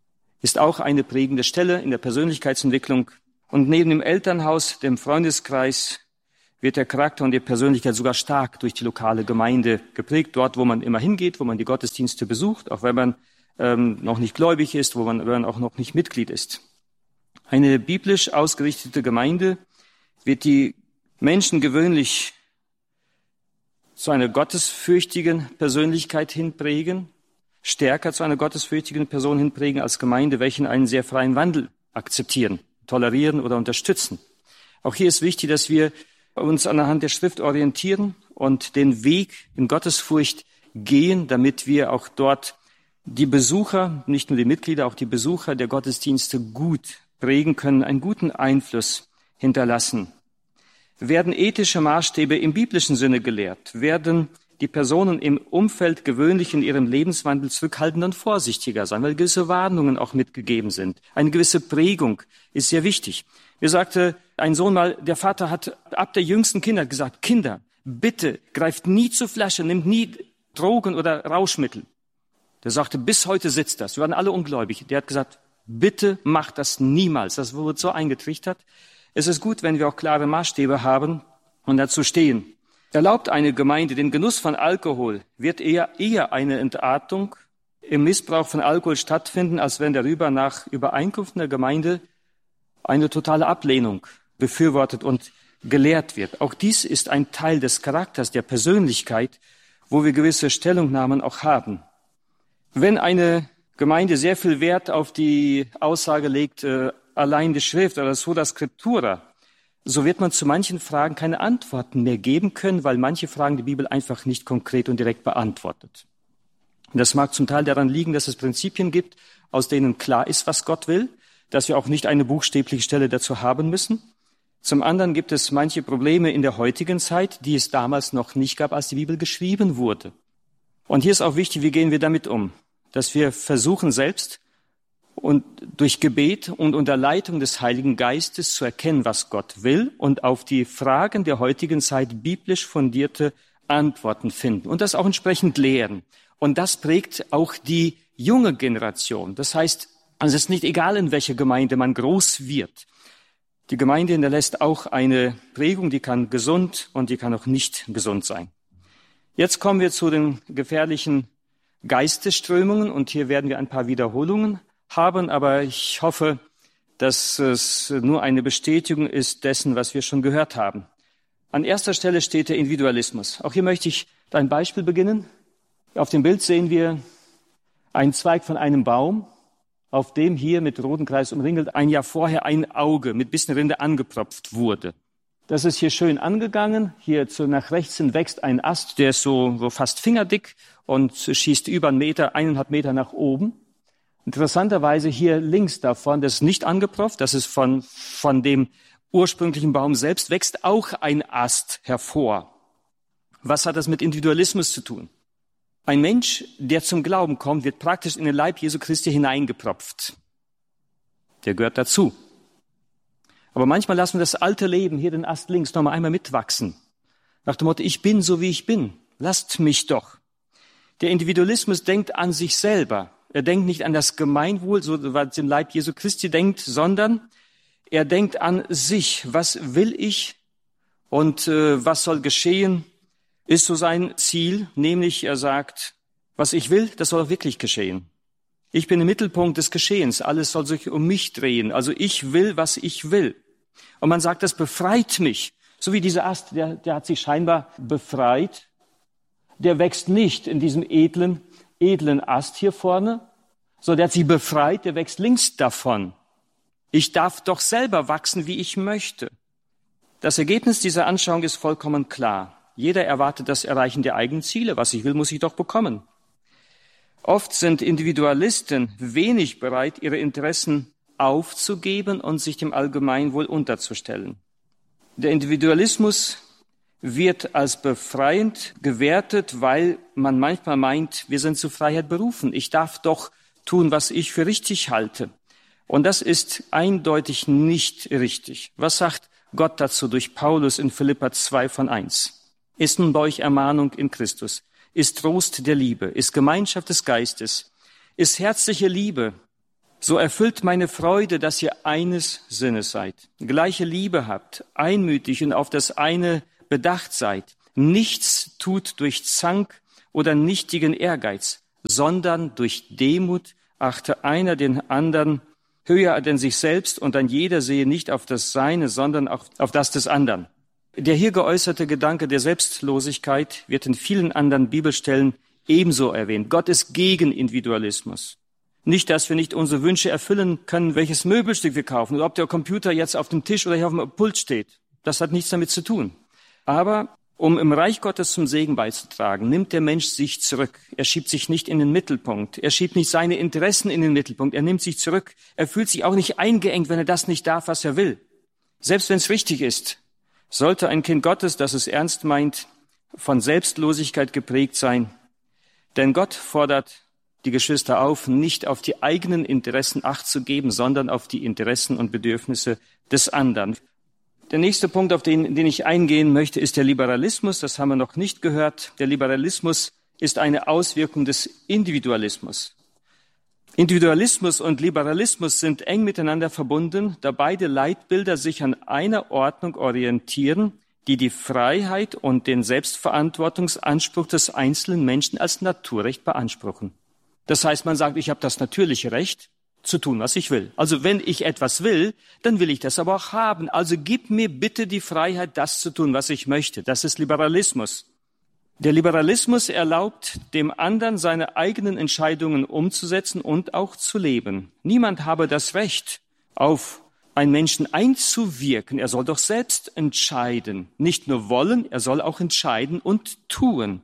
ist auch eine prägende Stelle in der Persönlichkeitsentwicklung. Und neben dem Elternhaus, dem Freundeskreis, wird der Charakter und die Persönlichkeit sogar stark durch die lokale Gemeinde geprägt. Dort, wo man immer hingeht, wo man die Gottesdienste besucht, auch wenn man ähm, noch nicht gläubig ist, wo man, wenn man auch noch nicht Mitglied ist. Eine biblisch ausgerichtete Gemeinde wird die Menschen gewöhnlich zu einer gottesfürchtigen Persönlichkeit hinprägen, stärker zu einer gottesfürchtigen Person hinprägen als Gemeinde, welche einen sehr freien Wandel akzeptieren, tolerieren oder unterstützen. Auch hier ist wichtig, dass wir uns anhand der Schrift orientieren und den Weg in Gottesfurcht gehen, damit wir auch dort die Besucher, nicht nur die Mitglieder, auch die Besucher der Gottesdienste gut prägen können, einen guten Einfluss hinterlassen. Werden ethische Maßstäbe im biblischen Sinne gelehrt, werden die Personen im Umfeld gewöhnlich in ihrem Lebenswandel zurückhaltender und vorsichtiger sein, weil gewisse Warnungen auch mitgegeben sind. Eine gewisse Prägung ist sehr wichtig. Mir sagte ein Sohn mal, der Vater hat ab der jüngsten Kinder gesagt, Kinder, bitte greift nie zur Flasche, nehmt nie Drogen oder Rauschmittel. Der sagte, bis heute sitzt das. Wir waren alle ungläubig. Der hat gesagt, bitte macht das niemals. Das wurde so eingetrichtert. Es ist gut, wenn wir auch klare Maßstäbe haben und dazu stehen. Erlaubt eine Gemeinde den Genuss von Alkohol, wird eher, eher eine Entartung im Missbrauch von Alkohol stattfinden, als wenn darüber nach Übereinkunft der Gemeinde eine totale Ablehnung befürwortet und gelehrt wird. Auch dies ist ein Teil des Charakters, der Persönlichkeit, wo wir gewisse Stellungnahmen auch haben. Wenn eine Gemeinde sehr viel Wert auf die Aussage legt, äh, allein die Schrift oder Sola Scriptura, so wird man zu manchen Fragen keine Antworten mehr geben können, weil manche Fragen die Bibel einfach nicht konkret und direkt beantwortet. Und das mag zum Teil daran liegen, dass es Prinzipien gibt, aus denen klar ist, was Gott will, dass wir auch nicht eine buchstäbliche Stelle dazu haben müssen. Zum anderen gibt es manche Probleme in der heutigen Zeit, die es damals noch nicht gab, als die Bibel geschrieben wurde. Und hier ist auch wichtig, wie gehen wir damit um? Dass wir versuchen selbst und durch Gebet und unter Leitung des Heiligen Geistes zu erkennen, was Gott will und auf die Fragen der heutigen Zeit biblisch fundierte Antworten finden und das auch entsprechend lehren. Und das prägt auch die junge Generation. Das heißt, also es ist nicht egal, in welcher Gemeinde man groß wird. Die Gemeinde hinterlässt auch eine Prägung, die kann gesund und die kann auch nicht gesund sein. Jetzt kommen wir zu den gefährlichen Geistesströmungen und hier werden wir ein paar Wiederholungen haben, aber ich hoffe, dass es nur eine Bestätigung ist dessen, was wir schon gehört haben. An erster Stelle steht der Individualismus. Auch hier möchte ich ein Beispiel beginnen. Auf dem Bild sehen wir einen Zweig von einem Baum, auf dem hier mit rotem Kreis umringelt ein Jahr vorher ein Auge mit bisschen Rinde angepropft wurde. Das ist hier schön angegangen. Hier zu, nach rechts hin wächst ein Ast, der ist so, so fast fingerdick und schießt über einen Meter, eineinhalb Meter nach oben. Interessanterweise hier links davon, das ist nicht angepropft, das ist von, von dem ursprünglichen Baum selbst, wächst auch ein Ast hervor. Was hat das mit Individualismus zu tun? Ein Mensch, der zum Glauben kommt, wird praktisch in den Leib Jesu Christi hineingepropft. Der gehört dazu. Aber manchmal lassen wir das alte Leben, hier den Ast links, noch mal einmal mitwachsen. Nach dem Motto, ich bin so, wie ich bin. Lasst mich doch. Der Individualismus denkt an sich selber. Er denkt nicht an das Gemeinwohl, so was im Leib Jesu Christi denkt, sondern er denkt an sich. Was will ich und äh, was soll geschehen, ist so sein Ziel. Nämlich, er sagt, was ich will, das soll auch wirklich geschehen. Ich bin im Mittelpunkt des Geschehens. Alles soll sich um mich drehen. Also ich will, was ich will. Und man sagt, das befreit mich. So wie dieser Ast, der, der hat sich scheinbar befreit. Der wächst nicht in diesem edlen, edlen Ast hier vorne, sondern der hat sich befreit, der wächst links davon. Ich darf doch selber wachsen, wie ich möchte. Das Ergebnis dieser Anschauung ist vollkommen klar. Jeder erwartet das Erreichen der eigenen Ziele. Was ich will, muss ich doch bekommen. Oft sind Individualisten wenig bereit, ihre Interessen aufzugeben und sich dem Allgemeinwohl unterzustellen. Der Individualismus wird als befreiend gewertet, weil man manchmal meint, wir sind zur Freiheit berufen. Ich darf doch tun, was ich für richtig halte. Und das ist eindeutig nicht richtig. Was sagt Gott dazu durch Paulus in Philipper zwei von eins? Ist nun bei euch Ermahnung in Christus, ist Trost der Liebe, ist Gemeinschaft des Geistes, ist herzliche Liebe, So erfüllt meine Freude, dass ihr eines Sinnes seid, gleiche Liebe habt, einmütig und auf das eine bedacht seid. Nichts tut durch Zank oder nichtigen Ehrgeiz, sondern durch Demut achte einer den anderen höher denn sich selbst und ein jeder sehe nicht auf das Seine, sondern auch auf das des anderen. Der hier geäußerte Gedanke der Selbstlosigkeit wird in vielen anderen Bibelstellen ebenso erwähnt. Gott ist gegen Individualismus. Nicht, dass wir nicht unsere Wünsche erfüllen können, welches Möbelstück wir kaufen oder ob der Computer jetzt auf dem Tisch oder hier auf dem Pult steht. Das hat nichts damit zu tun. Aber um im Reich Gottes zum Segen beizutragen, nimmt der Mensch sich zurück. Er schiebt sich nicht in den Mittelpunkt. Er schiebt nicht seine Interessen in den Mittelpunkt. Er nimmt sich zurück. Er fühlt sich auch nicht eingeengt, wenn er das nicht darf, was er will. Selbst wenn es richtig ist, sollte ein Kind Gottes, das es ernst meint, von Selbstlosigkeit geprägt sein. Denn Gott fordert die Geschwister auf, nicht auf die eigenen Interessen Acht zu geben, sondern auf die Interessen und Bedürfnisse des anderen. Der nächste Punkt, auf den, den ich eingehen möchte, ist der Liberalismus. Das haben wir noch nicht gehört. Der Liberalismus ist eine Auswirkung des Individualismus. Individualismus und Liberalismus sind eng miteinander verbunden, da beide Leitbilder sich an einer Ordnung orientieren, die die Freiheit und den Selbstverantwortungsanspruch des einzelnen Menschen als Naturrecht beanspruchen. Das heißt, man sagt, ich habe das natürliche Recht, zu tun, was ich will. Also wenn ich etwas will, dann will ich das aber auch haben. Also gib mir bitte die Freiheit, das zu tun, was ich möchte. Das ist Liberalismus. Der Liberalismus erlaubt dem anderen, seine eigenen Entscheidungen umzusetzen und auch zu leben. Niemand habe das Recht, auf einen Menschen einzuwirken. Er soll doch selbst entscheiden. Nicht nur wollen, er soll auch entscheiden und tun.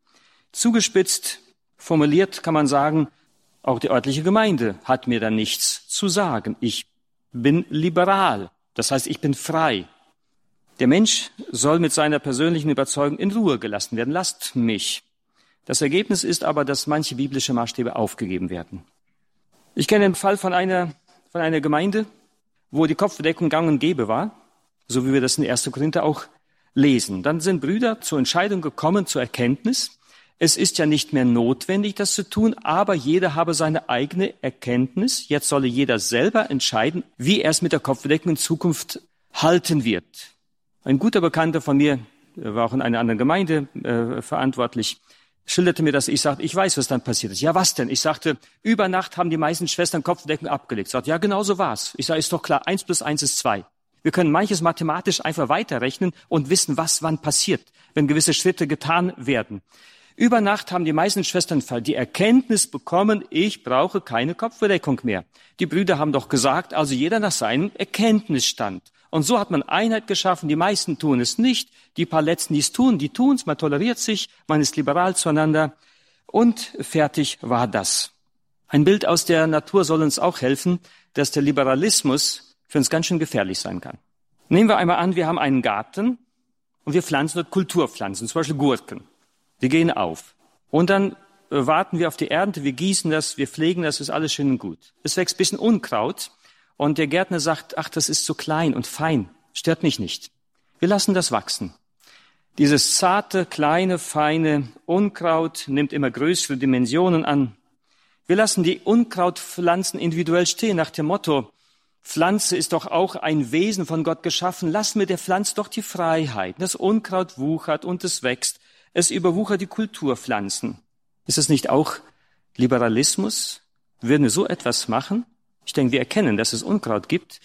Zugespitzt formuliert kann man sagen, auch die örtliche Gemeinde hat mir da nichts zu sagen. Ich bin liberal, das heißt, ich bin frei. Der Mensch soll mit seiner persönlichen Überzeugung in Ruhe gelassen werden. Lasst mich. Das Ergebnis ist aber, dass manche biblische Maßstäbe aufgegeben werden. Ich kenne den Fall von einer, von einer Gemeinde, wo die Kopfbedeckung gang und gäbe war, so wie wir das in erster Korinther auch lesen. Dann sind Brüder zur Entscheidung gekommen, zur Erkenntnis, es ist ja nicht mehr notwendig, das zu tun, aber jeder habe seine eigene Erkenntnis. Jetzt solle jeder selber entscheiden, wie er es mit der Kopfbedeckung in Zukunft halten wird. Ein guter Bekannter von mir, war auch in einer anderen Gemeinde äh, verantwortlich, schilderte mir das. Ich sagte, ich weiß, was dann passiert ist. Ja, was denn? Ich sagte, über Nacht haben die meisten Schwestern Kopfbedeckung abgelegt. Ich sagte, ja, genau so war's. Ich sage, ist doch klar, eins plus eins ist zwei. Wir können manches mathematisch einfach weiterrechnen und wissen, was wann passiert, wenn gewisse Schritte getan werden. Über Nacht haben die meisten Schwestern die Erkenntnis bekommen, ich brauche keine Kopfbedeckung mehr. Die Brüder haben doch gesagt, also jeder nach seinem Erkenntnisstand. Und so hat man Einheit geschaffen. Die meisten tun es nicht. Die paar Letzten, die es tun, die tun es. Man toleriert sich, man ist liberal zueinander. Und fertig war das. Ein Bild aus der Natur soll uns auch helfen, dass der Liberalismus für uns ganz schön gefährlich sein kann. Nehmen wir einmal an, wir haben einen Garten und wir pflanzen dort Kulturpflanzen, zum Beispiel Gurken. Die gehen auf. Und dann warten wir auf die Ernte, wir gießen das, wir pflegen das, ist alles schön und gut. Es wächst ein bisschen Unkraut und der Gärtner sagt, ach, das ist so klein und fein, stört mich nicht. Wir lassen das wachsen. Dieses zarte, kleine, feine Unkraut nimmt immer größere Dimensionen an. Wir lassen die Unkrautpflanzen individuell stehen nach dem Motto, Pflanze ist doch auch ein Wesen von Gott geschaffen, lass mir der Pflanze doch die Freiheit. Das Unkraut wuchert und es wächst. Es überwuchert die Kulturpflanzen. Ist es nicht auch Liberalismus? Würden wir so etwas machen? Ich denke, wir erkennen, dass es Unkraut gibt,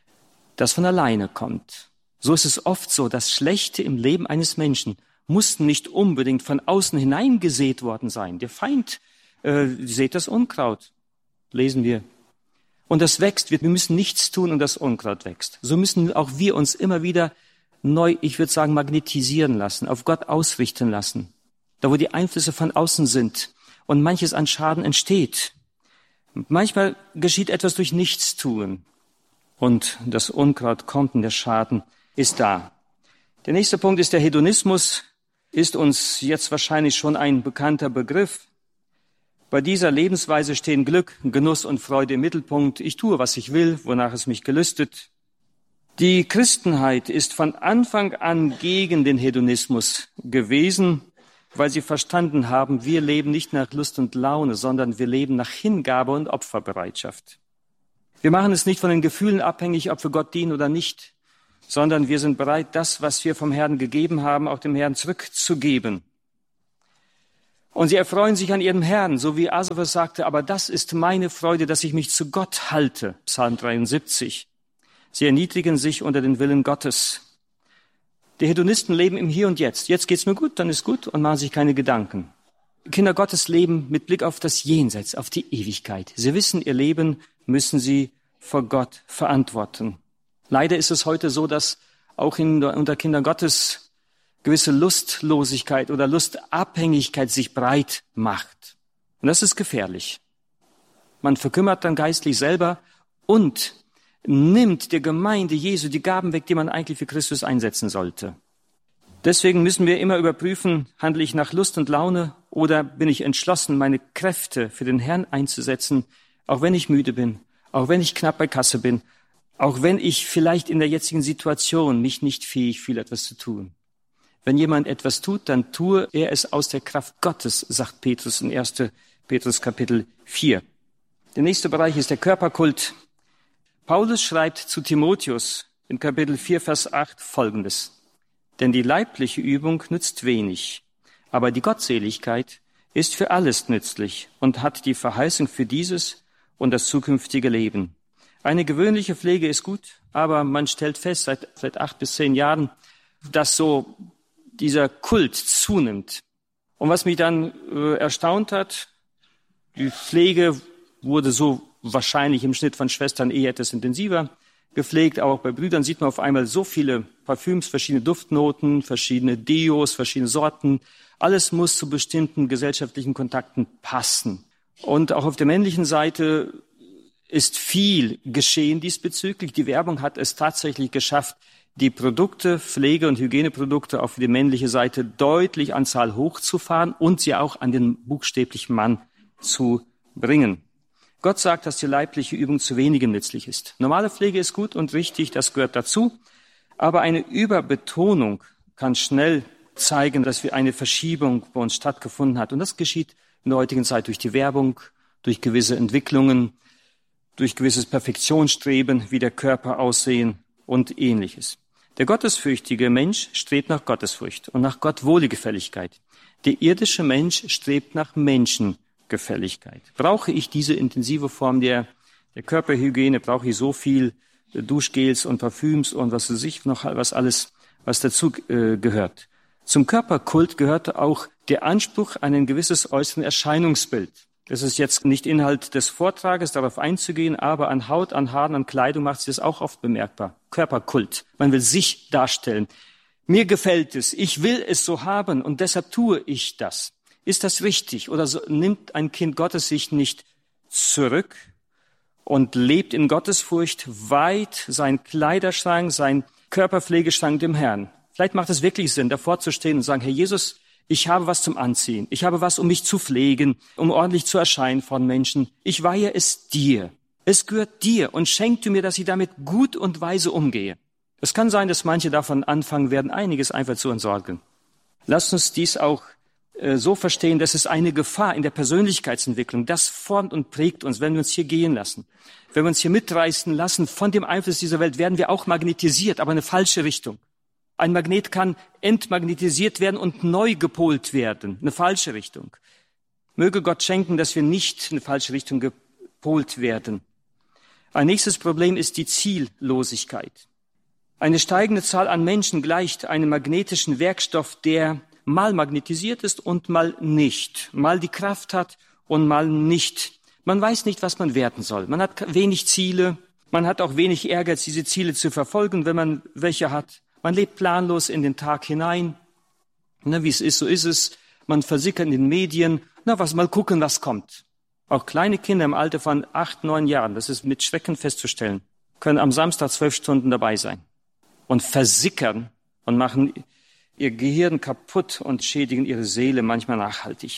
das von alleine kommt. So ist es oft so, das Schlechte im Leben eines Menschen muss nicht unbedingt von außen hineingesät worden sein. Der Feind äh, sät das Unkraut, lesen wir. Und das wächst, wir müssen nichts tun und das Unkraut wächst. So müssen auch wir uns immer wieder neu, ich würde sagen, magnetisieren lassen, auf Gott ausrichten lassen. Da, wo die Einflüsse von außen sind und manches an Schaden entsteht. Manchmal geschieht etwas durch Nichtstun und das Unkraut kommt und der Schaden ist da. Der nächste Punkt ist der Hedonismus, ist uns jetzt wahrscheinlich schon ein bekannter Begriff. Bei dieser Lebensweise stehen Glück, Genuss und Freude im Mittelpunkt. Ich tue, was ich will, wonach es mich gelüstet. Die Christenheit ist von Anfang an gegen den Hedonismus gewesen, weil sie verstanden haben, wir leben nicht nach Lust und Laune, sondern wir leben nach Hingabe und Opferbereitschaft. Wir machen es nicht von den Gefühlen abhängig, ob wir Gott dienen oder nicht, sondern wir sind bereit, das, was wir vom Herrn gegeben haben, auch dem Herrn zurückzugeben. Und sie erfreuen sich an ihrem Herrn, so wie Asaph sagte, aber das ist meine Freude, dass ich mich zu Gott halte. Psalm dreiundsiebzig. Sie erniedrigen sich unter den Willen Gottes. Die Hedonisten leben im Hier und Jetzt. Jetzt geht's mir gut, dann ist gut und machen sich keine Gedanken. Kinder Gottes leben mit Blick auf das Jenseits, auf die Ewigkeit. Sie wissen, ihr Leben müssen sie vor Gott verantworten. Leider ist es heute so, dass auch in, unter Kindern Gottes gewisse Lustlosigkeit oder Lustabhängigkeit sich breit macht. Und das ist gefährlich. Man verkümmert dann geistlich selber und nimmt der Gemeinde Jesu die Gaben weg, die man eigentlich für Christus einsetzen sollte. Deswegen müssen wir immer überprüfen, handle ich nach Lust und Laune oder bin ich entschlossen, meine Kräfte für den Herrn einzusetzen, auch wenn ich müde bin, auch wenn ich knapp bei Kasse bin, auch wenn ich vielleicht in der jetzigen Situation mich nicht fähig fühle, etwas zu tun. Wenn jemand etwas tut, dann tue er es aus der Kraft Gottes, sagt Petrus in erster Petrus Kapitel vier. Der nächste Bereich ist der Körperkult. Paulus schreibt zu Timotheus in Kapitel vier, Vers acht Folgendes. Denn die leibliche Übung nützt wenig, aber die Gottseligkeit ist für alles nützlich und hat die Verheißung für dieses und das zukünftige Leben. Eine gewöhnliche Pflege ist gut, aber man stellt fest, seit, seit acht bis zehn Jahren, dass so dieser Kult zunimmt. Und was mich dann äh, erstaunt hat, die Pflege wurde so wahrscheinlich im Schnitt von Schwestern eh etwas intensiver gepflegt, aber auch bei Brüdern sieht man auf einmal so viele Parfüms, verschiedene Duftnoten, verschiedene Deos, verschiedene Sorten. Alles muss zu bestimmten gesellschaftlichen Kontakten passen. Und auch auf der männlichen Seite ist viel geschehen diesbezüglich. Die Werbung hat es tatsächlich geschafft, die Produkte, Pflege- und Hygieneprodukte auf die männliche Seite deutlich an Zahl hochzufahren und sie auch an den buchstäblichen Mann zu bringen. Gott sagt, dass die leibliche Übung zu wenigem nützlich ist. Normale Pflege ist gut und richtig, das gehört dazu. Aber eine Überbetonung kann schnell zeigen, dass wir eine Verschiebung bei uns stattgefunden hat. Und das geschieht in der heutigen Zeit durch die Werbung, durch gewisse Entwicklungen, durch gewisses Perfektionsstreben, wie der Körper aussehen und Ähnliches. Der gottesfürchtige Mensch strebt nach Gottesfurcht und nach Gottwohlgefälligkeit. Der irdische Mensch strebt nach Menschengefälligkeit. Brauche ich diese intensive Form der, der Körperhygiene? Brauche ich so viel Duschgels und Parfüms und was weiß ich noch, was alles, was dazu äh, gehört? Zum Körperkult gehörte auch der Anspruch an ein gewisses äußeren Erscheinungsbild. Das ist jetzt nicht Inhalt des Vortrages, darauf einzugehen, aber an Haut, an Haaren, an Kleidung macht sich das auch oft bemerkbar. Körperkult. Man will sich darstellen. Mir gefällt es, ich will es so haben und deshalb tue ich das. Ist das richtig? Oder so, nimmt ein Kind Gottes sich nicht zurück und lebt in Gottesfurcht weit sein Kleiderschrank, sein Körperpflegeschrank dem Herrn? Vielleicht macht es wirklich Sinn, davor zu stehen und sagen, Herr Jesus, ich habe was zum Anziehen. Ich habe was, um mich zu pflegen, um ordentlich zu erscheinen von Menschen. Ich weihe es dir. Es gehört dir und schenk du mir, dass ich damit gut und weise umgehe. Es kann sein, dass manche davon anfangen werden, einiges einfach zu entsorgen. Lasst uns dies auch äh, so verstehen, dass es eine Gefahr in der Persönlichkeitsentwicklung, das formt und prägt uns, wenn wir uns hier gehen lassen. Wenn wir uns hier mitreißen lassen von dem Einfluss dieser Welt, werden wir auch magnetisiert, aber in eine falsche Richtung. Ein Magnet kann entmagnetisiert werden und neu gepolt werden, eine falsche Richtung. Möge Gott schenken, dass wir nicht in eine falsche Richtung gepolt werden. Ein nächstes Problem ist die Ziellosigkeit. Eine steigende Zahl an Menschen gleicht einem magnetischen Werkstoff, der mal magnetisiert ist und mal nicht, mal die Kraft hat und mal nicht. Man weiß nicht, was man werden soll. Man hat wenig Ziele, man hat auch wenig Ehrgeiz, diese Ziele zu verfolgen, wenn man welche hat. Man lebt planlos in den Tag hinein. Na, wie es ist, so ist es. Man versickert in den Medien. Na, was, mal gucken, was kommt. Auch kleine Kinder im Alter von acht, neun Jahren, das ist mit Schrecken festzustellen, können am Samstag zwölf Stunden dabei sein und versickern und machen ihr Gehirn kaputt und schädigen ihre Seele manchmal nachhaltig.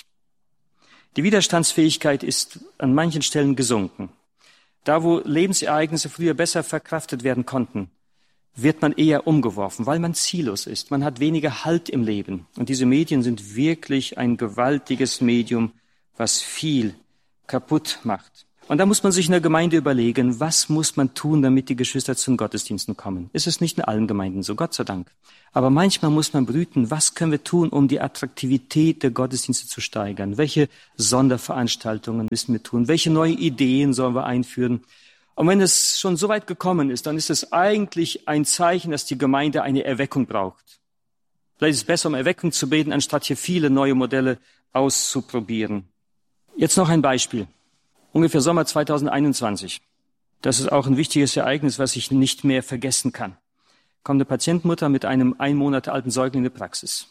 Die Widerstandsfähigkeit ist an manchen Stellen gesunken. Da, wo Lebensereignisse früher besser verkraftet werden konnten, wird man eher umgeworfen, weil man ziellos ist. Man hat weniger Halt im Leben. Und diese Medien sind wirklich ein gewaltiges Medium, was viel kaputt macht. Und da muss man sich in der Gemeinde überlegen, was muss man tun, damit die Geschwister zu den Gottesdiensten kommen. Es ist nicht in allen Gemeinden so, Gott sei Dank. Aber manchmal muss man brüten, was können wir tun, um die Attraktivität der Gottesdienste zu steigern? Welche Sonderveranstaltungen müssen wir tun? Welche neue Ideen sollen wir einführen? Und wenn es schon so weit gekommen ist, dann ist es eigentlich ein Zeichen, dass die Gemeinde eine Erweckung braucht. Vielleicht ist es besser, um Erweckung zu beten, anstatt hier viele neue Modelle auszuprobieren. Jetzt noch ein Beispiel. Ungefähr Sommer zweitausendeinundzwanzig. Das ist auch ein wichtiges Ereignis, was ich nicht mehr vergessen kann. Kommt eine Patientenmutter mit einem ein Monate alten Säugling in die Praxis.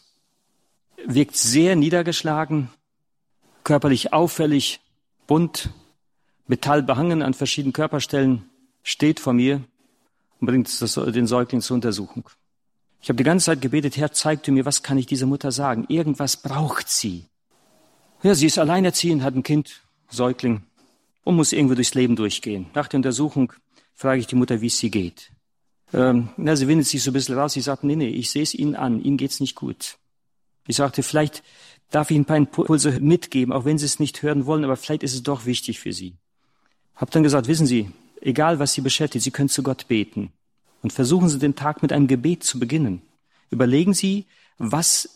Wirkt sehr niedergeschlagen, körperlich auffällig, bunt, metallbehangen an verschiedenen Körperstellen, steht vor mir und bringt das, den Säugling zur Untersuchung. Ich habe die ganze Zeit gebetet, Herr, zeig du mir, was kann ich dieser Mutter sagen? Irgendwas braucht sie. Ja, sie ist alleinerziehend, hat ein Kind, Säugling, und muss irgendwo durchs Leben durchgehen. Nach der Untersuchung frage ich die Mutter, wie es sie geht. Ähm, na, sie windet sich so ein bisschen raus. Sie sagt, nee, nee, ich sehe es Ihnen an, Ihnen geht's nicht gut. Ich sagte, vielleicht darf ich Ihnen ein paar Impulse mitgeben, auch wenn Sie es nicht hören wollen, aber vielleicht ist es doch wichtig für Sie. Hab dann gesagt, wissen Sie, egal was Sie beschäftigt, Sie können zu Gott beten. Und versuchen Sie den Tag mit einem Gebet zu beginnen. Überlegen Sie, was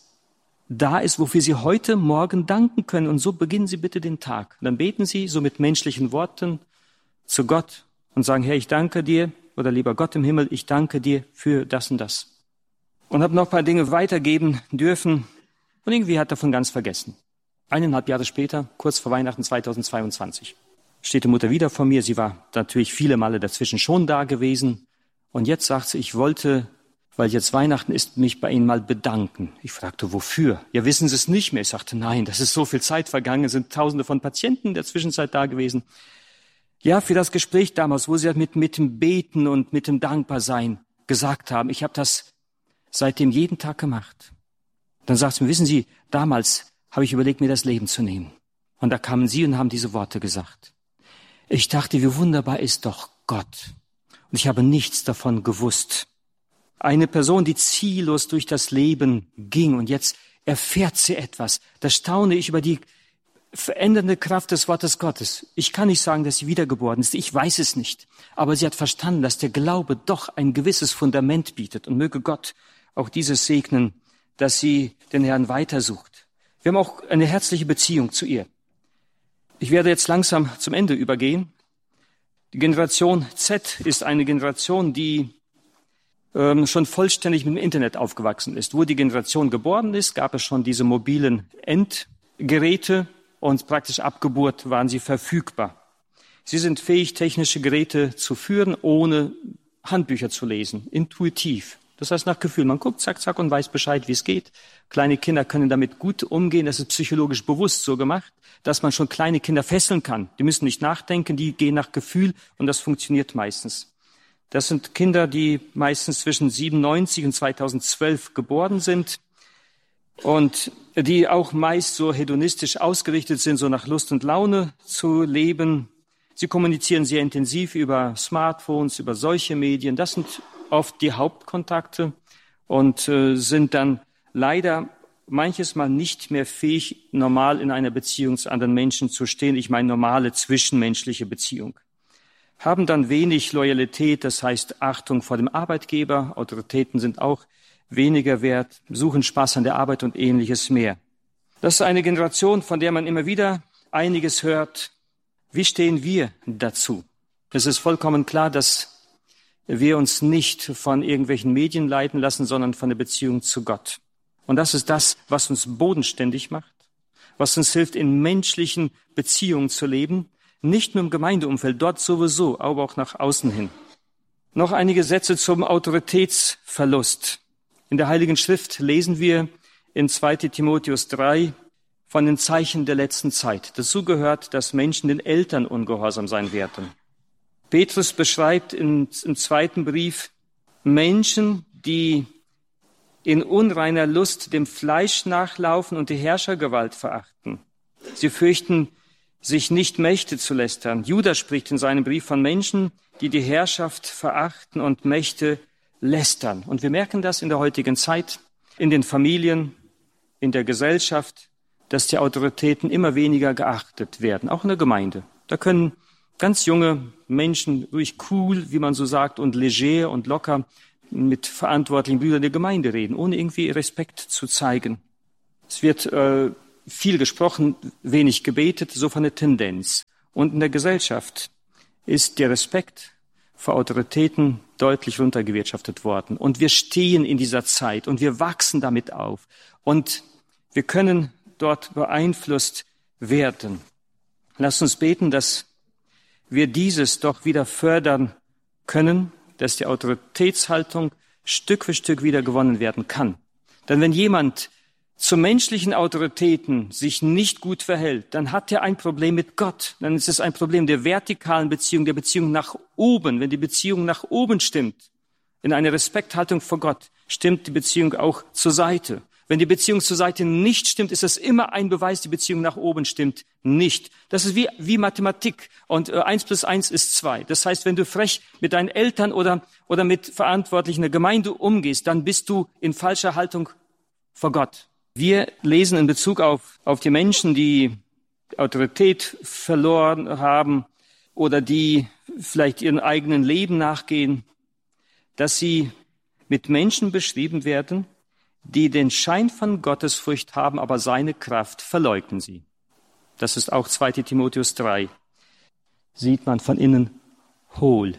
da ist, wofür Sie heute Morgen danken können. Und so beginnen Sie bitte den Tag. Und dann beten Sie so mit menschlichen Worten zu Gott und sagen, Herr, ich danke dir, oder lieber Gott im Himmel, ich danke dir für das und das. Und habe noch ein paar Dinge weitergeben dürfen. Und irgendwie hat davon ganz vergessen. Eineinhalb Jahre später, kurz vor Weihnachten zweitausendzweiundzwanzig, steht die Mutter wieder vor mir. Sie war natürlich viele Male dazwischen schon da gewesen. Und jetzt sagt sie, ich wollte, weil jetzt Weihnachten ist, mich bei Ihnen mal bedanken. Ich fragte, wofür? Ja, wissen Sie es nicht mehr? Ich sagte, nein, das ist so viel Zeit vergangen, es sind Tausende von Patienten in der Zwischenzeit da gewesen. Ja, für das Gespräch damals, wo Sie halt mit, mit dem Beten und mit dem Dankbarsein gesagt haben, ich habe das seitdem jeden Tag gemacht. Dann sagt sie mir, wissen Sie, damals habe ich überlegt, mir das Leben zu nehmen. Und da kamen Sie und haben diese Worte gesagt. Ich dachte, wie wunderbar ist doch Gott. Und ich habe nichts davon gewusst. Eine Person, die ziellos durch das Leben ging und jetzt erfährt sie etwas. Da staune ich über die verändernde Kraft des Wortes Gottes. Ich kann nicht sagen, dass sie wiedergeboren ist. Ich weiß es nicht. Aber sie hat verstanden, dass der Glaube doch ein gewisses Fundament bietet. Und möge Gott auch dieses segnen, dass sie den Herrn weitersucht. Wir haben auch eine herzliche Beziehung zu ihr. Ich werde jetzt langsam zum Ende übergehen. Die Generation Z ist eine Generation, die ähm, schon vollständig mit dem Internet aufgewachsen ist. Wo die Generation geboren ist, gab es schon diese mobilen Endgeräte und praktisch ab Geburt waren sie verfügbar. Sie sind fähig, technische Geräte zu führen, ohne Handbücher zu lesen, intuitiv. Das heißt nach Gefühl. Man guckt, zack, zack und weiß Bescheid, wie es geht. Kleine Kinder können damit gut umgehen. Das ist psychologisch bewusst so gemacht, dass man schon kleine Kinder fesseln kann. Die müssen nicht nachdenken, die gehen nach Gefühl und das funktioniert meistens. Das sind Kinder, die meistens zwischen siebenundneunzig und zweitausendzwölf geboren sind und die auch meist so hedonistisch ausgerichtet sind, so nach Lust und Laune zu leben. Sie kommunizieren sehr intensiv über Smartphones, über solche Medien. Das sind oft die Hauptkontakte und äh, sind dann leider manches Mal nicht mehr fähig, normal in einer Beziehung zu anderen Menschen zu stehen. Ich meine normale zwischenmenschliche Beziehung. Haben dann wenig Loyalität, das heißt Achtung vor dem Arbeitgeber. Autoritäten sind auch weniger wert, suchen Spaß an der Arbeit und Ähnliches mehr. Das ist eine Generation, von der man immer wieder einiges hört. Wie stehen wir dazu? Es ist vollkommen klar, dass wir uns nicht von irgendwelchen Medien leiten lassen, sondern von der Beziehung zu Gott. Und das ist das, was uns bodenständig macht, was uns hilft, in menschlichen Beziehungen zu leben, nicht nur im Gemeindeumfeld, dort sowieso, aber auch nach außen hin. Noch einige Sätze zum Autoritätsverlust. In der Heiligen Schrift lesen wir in zweiter Timotheus drei von den Zeichen der letzten Zeit. Dazu gehört, dass Menschen den Eltern ungehorsam sein werden. Petrus beschreibt in, im zweiten Brief Menschen, die in unreiner Lust dem Fleisch nachlaufen und die Herrschergewalt verachten. Sie fürchten, sich nicht Mächte zu lästern. Judas spricht in seinem Brief von Menschen, die die Herrschaft verachten und Mächte lästern. Und wir merken das in der heutigen Zeit, in den Familien, in der Gesellschaft, dass die Autoritäten immer weniger geachtet werden, auch in der Gemeinde. Da können Ganz junge Menschen, ruhig cool, wie man so sagt, und leger und locker mit verantwortlichen Brüdern der Gemeinde reden, ohne irgendwie Respekt zu zeigen. Es wird äh, viel gesprochen, wenig gebetet, so von der Tendenz. Und in der Gesellschaft ist der Respekt vor Autoritäten deutlich runtergewirtschaftet worden. Und wir stehen in dieser Zeit und wir wachsen damit auf. Und wir können dort beeinflusst werden. Lasst uns beten, dass wir dieses doch wieder fördern können, dass die Autoritätshaltung Stück für Stück wieder gewonnen werden kann. Denn wenn jemand zu menschlichen Autoritäten sich nicht gut verhält, dann hat er ein Problem mit Gott. Dann ist es ein Problem der vertikalen Beziehung, der Beziehung nach oben. Wenn die Beziehung nach oben stimmt, in einer Respekthaltung vor Gott, stimmt die Beziehung auch zur Seite. Wenn die Beziehung zur Seite nicht stimmt, ist es immer ein Beweis, die Beziehung nach oben stimmt nicht. Das ist wie, wie Mathematik. Und äh, eins plus eins ist zwei. Das heißt, wenn du frech mit deinen Eltern oder, oder mit Verantwortlichen der Gemeinde umgehst, dann bist du in falscher Haltung vor Gott. Wir lesen in Bezug auf, auf die Menschen, die Autorität verloren haben oder die vielleicht ihren eigenen Leben nachgehen, dass sie mit Menschen beschrieben werden, die den Schein von Gottesfurcht haben, aber seine Kraft verleugnen sie. Das ist auch zweiter Timotheus drei. Sieht man von innen hohl.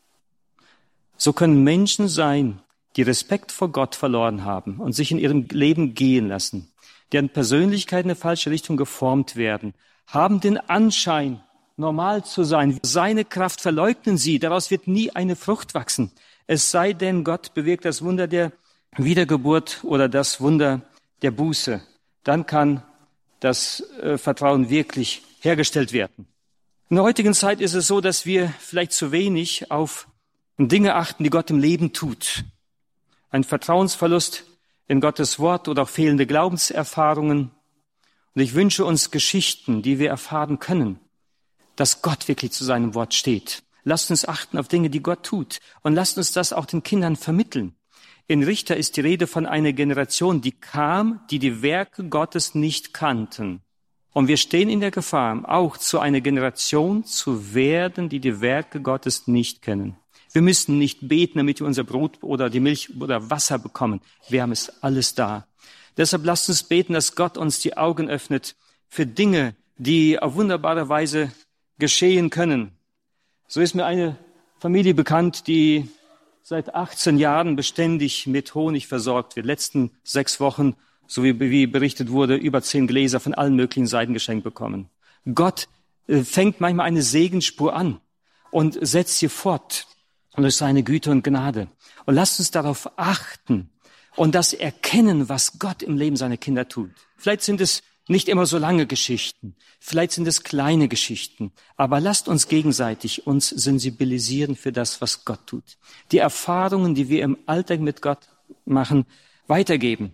So können Menschen sein, die Respekt vor Gott verloren haben und sich in ihrem Leben gehen lassen, deren Persönlichkeit in eine falsche Richtung geformt werden, haben den Anschein, normal zu sein. Seine Kraft verleugnen sie, daraus wird nie eine Frucht wachsen. Es sei denn, Gott bewirkt das Wunder der Wiedergeburt oder das Wunder der Buße. Dann kann das äh, Vertrauen wirklich hergestellt werden. In der heutigen Zeit ist es so, dass wir vielleicht zu wenig auf Dinge achten, die Gott im Leben tut. Ein Vertrauensverlust in Gottes Wort oder auch fehlende Glaubenserfahrungen. Und ich wünsche uns Geschichten, die wir erfahren können, dass Gott wirklich zu seinem Wort steht. Lasst uns achten auf Dinge, die Gott tut. Und lasst uns das auch den Kindern vermitteln. In Richter ist die Rede von einer Generation, die kam, die die Werke Gottes nicht kannten. Und wir stehen in der Gefahr, auch zu einer Generation zu werden, die die Werke Gottes nicht kennen. Wir müssen nicht beten, damit wir unser Brot oder die Milch oder Wasser bekommen. Wir haben es alles da. Deshalb lasst uns beten, dass Gott uns die Augen öffnet für Dinge, die auf wunderbare Weise geschehen können. So ist mir eine Familie bekannt, die seit achtzehn Jahren beständig mit Honig versorgt wird. Letzten sechs Wochen, so wie, wie berichtet wurde, über zehn Gläser von allen möglichen Seiten geschenkt bekommen. Gott äh, fängt manchmal eine Segensspur an und setzt sie fort durch seine Güte und Gnade. Und lasst uns darauf achten und das erkennen, was Gott im Leben seiner Kinder tut. Vielleicht sind es nicht immer so lange Geschichten, vielleicht sind es kleine Geschichten, aber lasst uns gegenseitig uns sensibilisieren für das, was Gott tut. Die Erfahrungen, die wir im Alltag mit Gott machen, weitergeben.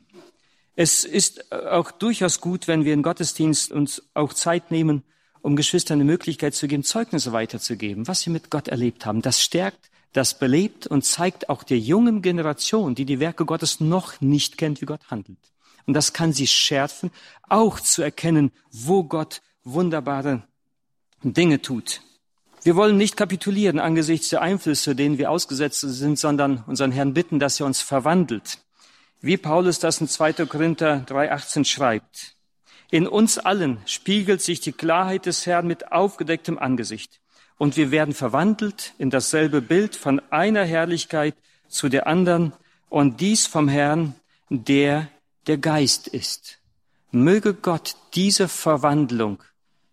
Es ist auch durchaus gut, wenn wir im Gottesdienst uns auch Zeit nehmen, um Geschwistern eine Möglichkeit zu geben, Zeugnisse weiterzugeben, was sie mit Gott erlebt haben. Das stärkt, das belebt und zeigt auch der jungen Generation, die die Werke Gottes noch nicht kennt, wie Gott handelt. Und das kann sie schärfen, auch zu erkennen, wo Gott wunderbare Dinge tut. Wir wollen nicht kapitulieren angesichts der Einflüsse, denen wir ausgesetzt sind, sondern unseren Herrn bitten, dass er uns verwandelt. Wie Paulus das in zweiter Korinther drei achtzehn schreibt. In uns allen spiegelt sich die Klarheit des Herrn mit aufgedecktem Angesicht. Und wir werden verwandelt in dasselbe Bild von einer Herrlichkeit zu der anderen. Und dies vom Herrn, der der Geist ist. Möge Gott diese Verwandlung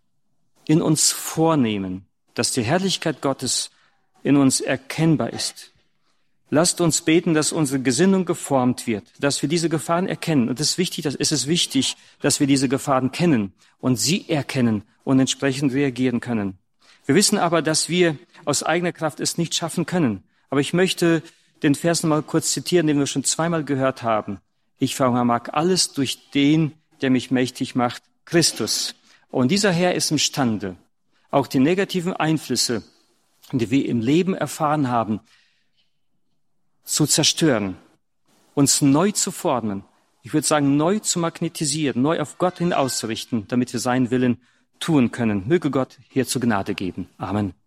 in uns vornehmen, dass die Herrlichkeit Gottes in uns erkennbar ist. Lasst uns beten, dass unsere Gesinnung geformt wird, dass wir diese Gefahren erkennen. Und es ist wichtig, dass, es ist wichtig, dass wir diese Gefahren kennen und sie erkennen und entsprechend reagieren können. Wir wissen aber, dass wir aus eigener Kraft es nicht schaffen können. Aber ich möchte den Vers noch mal kurz zitieren, den wir schon zweimal gehört haben. Ich vermag alles durch den, der mich mächtig macht, Christus. Und dieser Herr ist imstande, auch die negativen Einflüsse, die wir im Leben erfahren haben, zu zerstören, uns neu zu formen. Ich würde sagen, neu zu magnetisieren, neu auf Gott hin auszurichten, damit wir seinen Willen tun können. Möge Gott hierzu Gnade geben. Amen.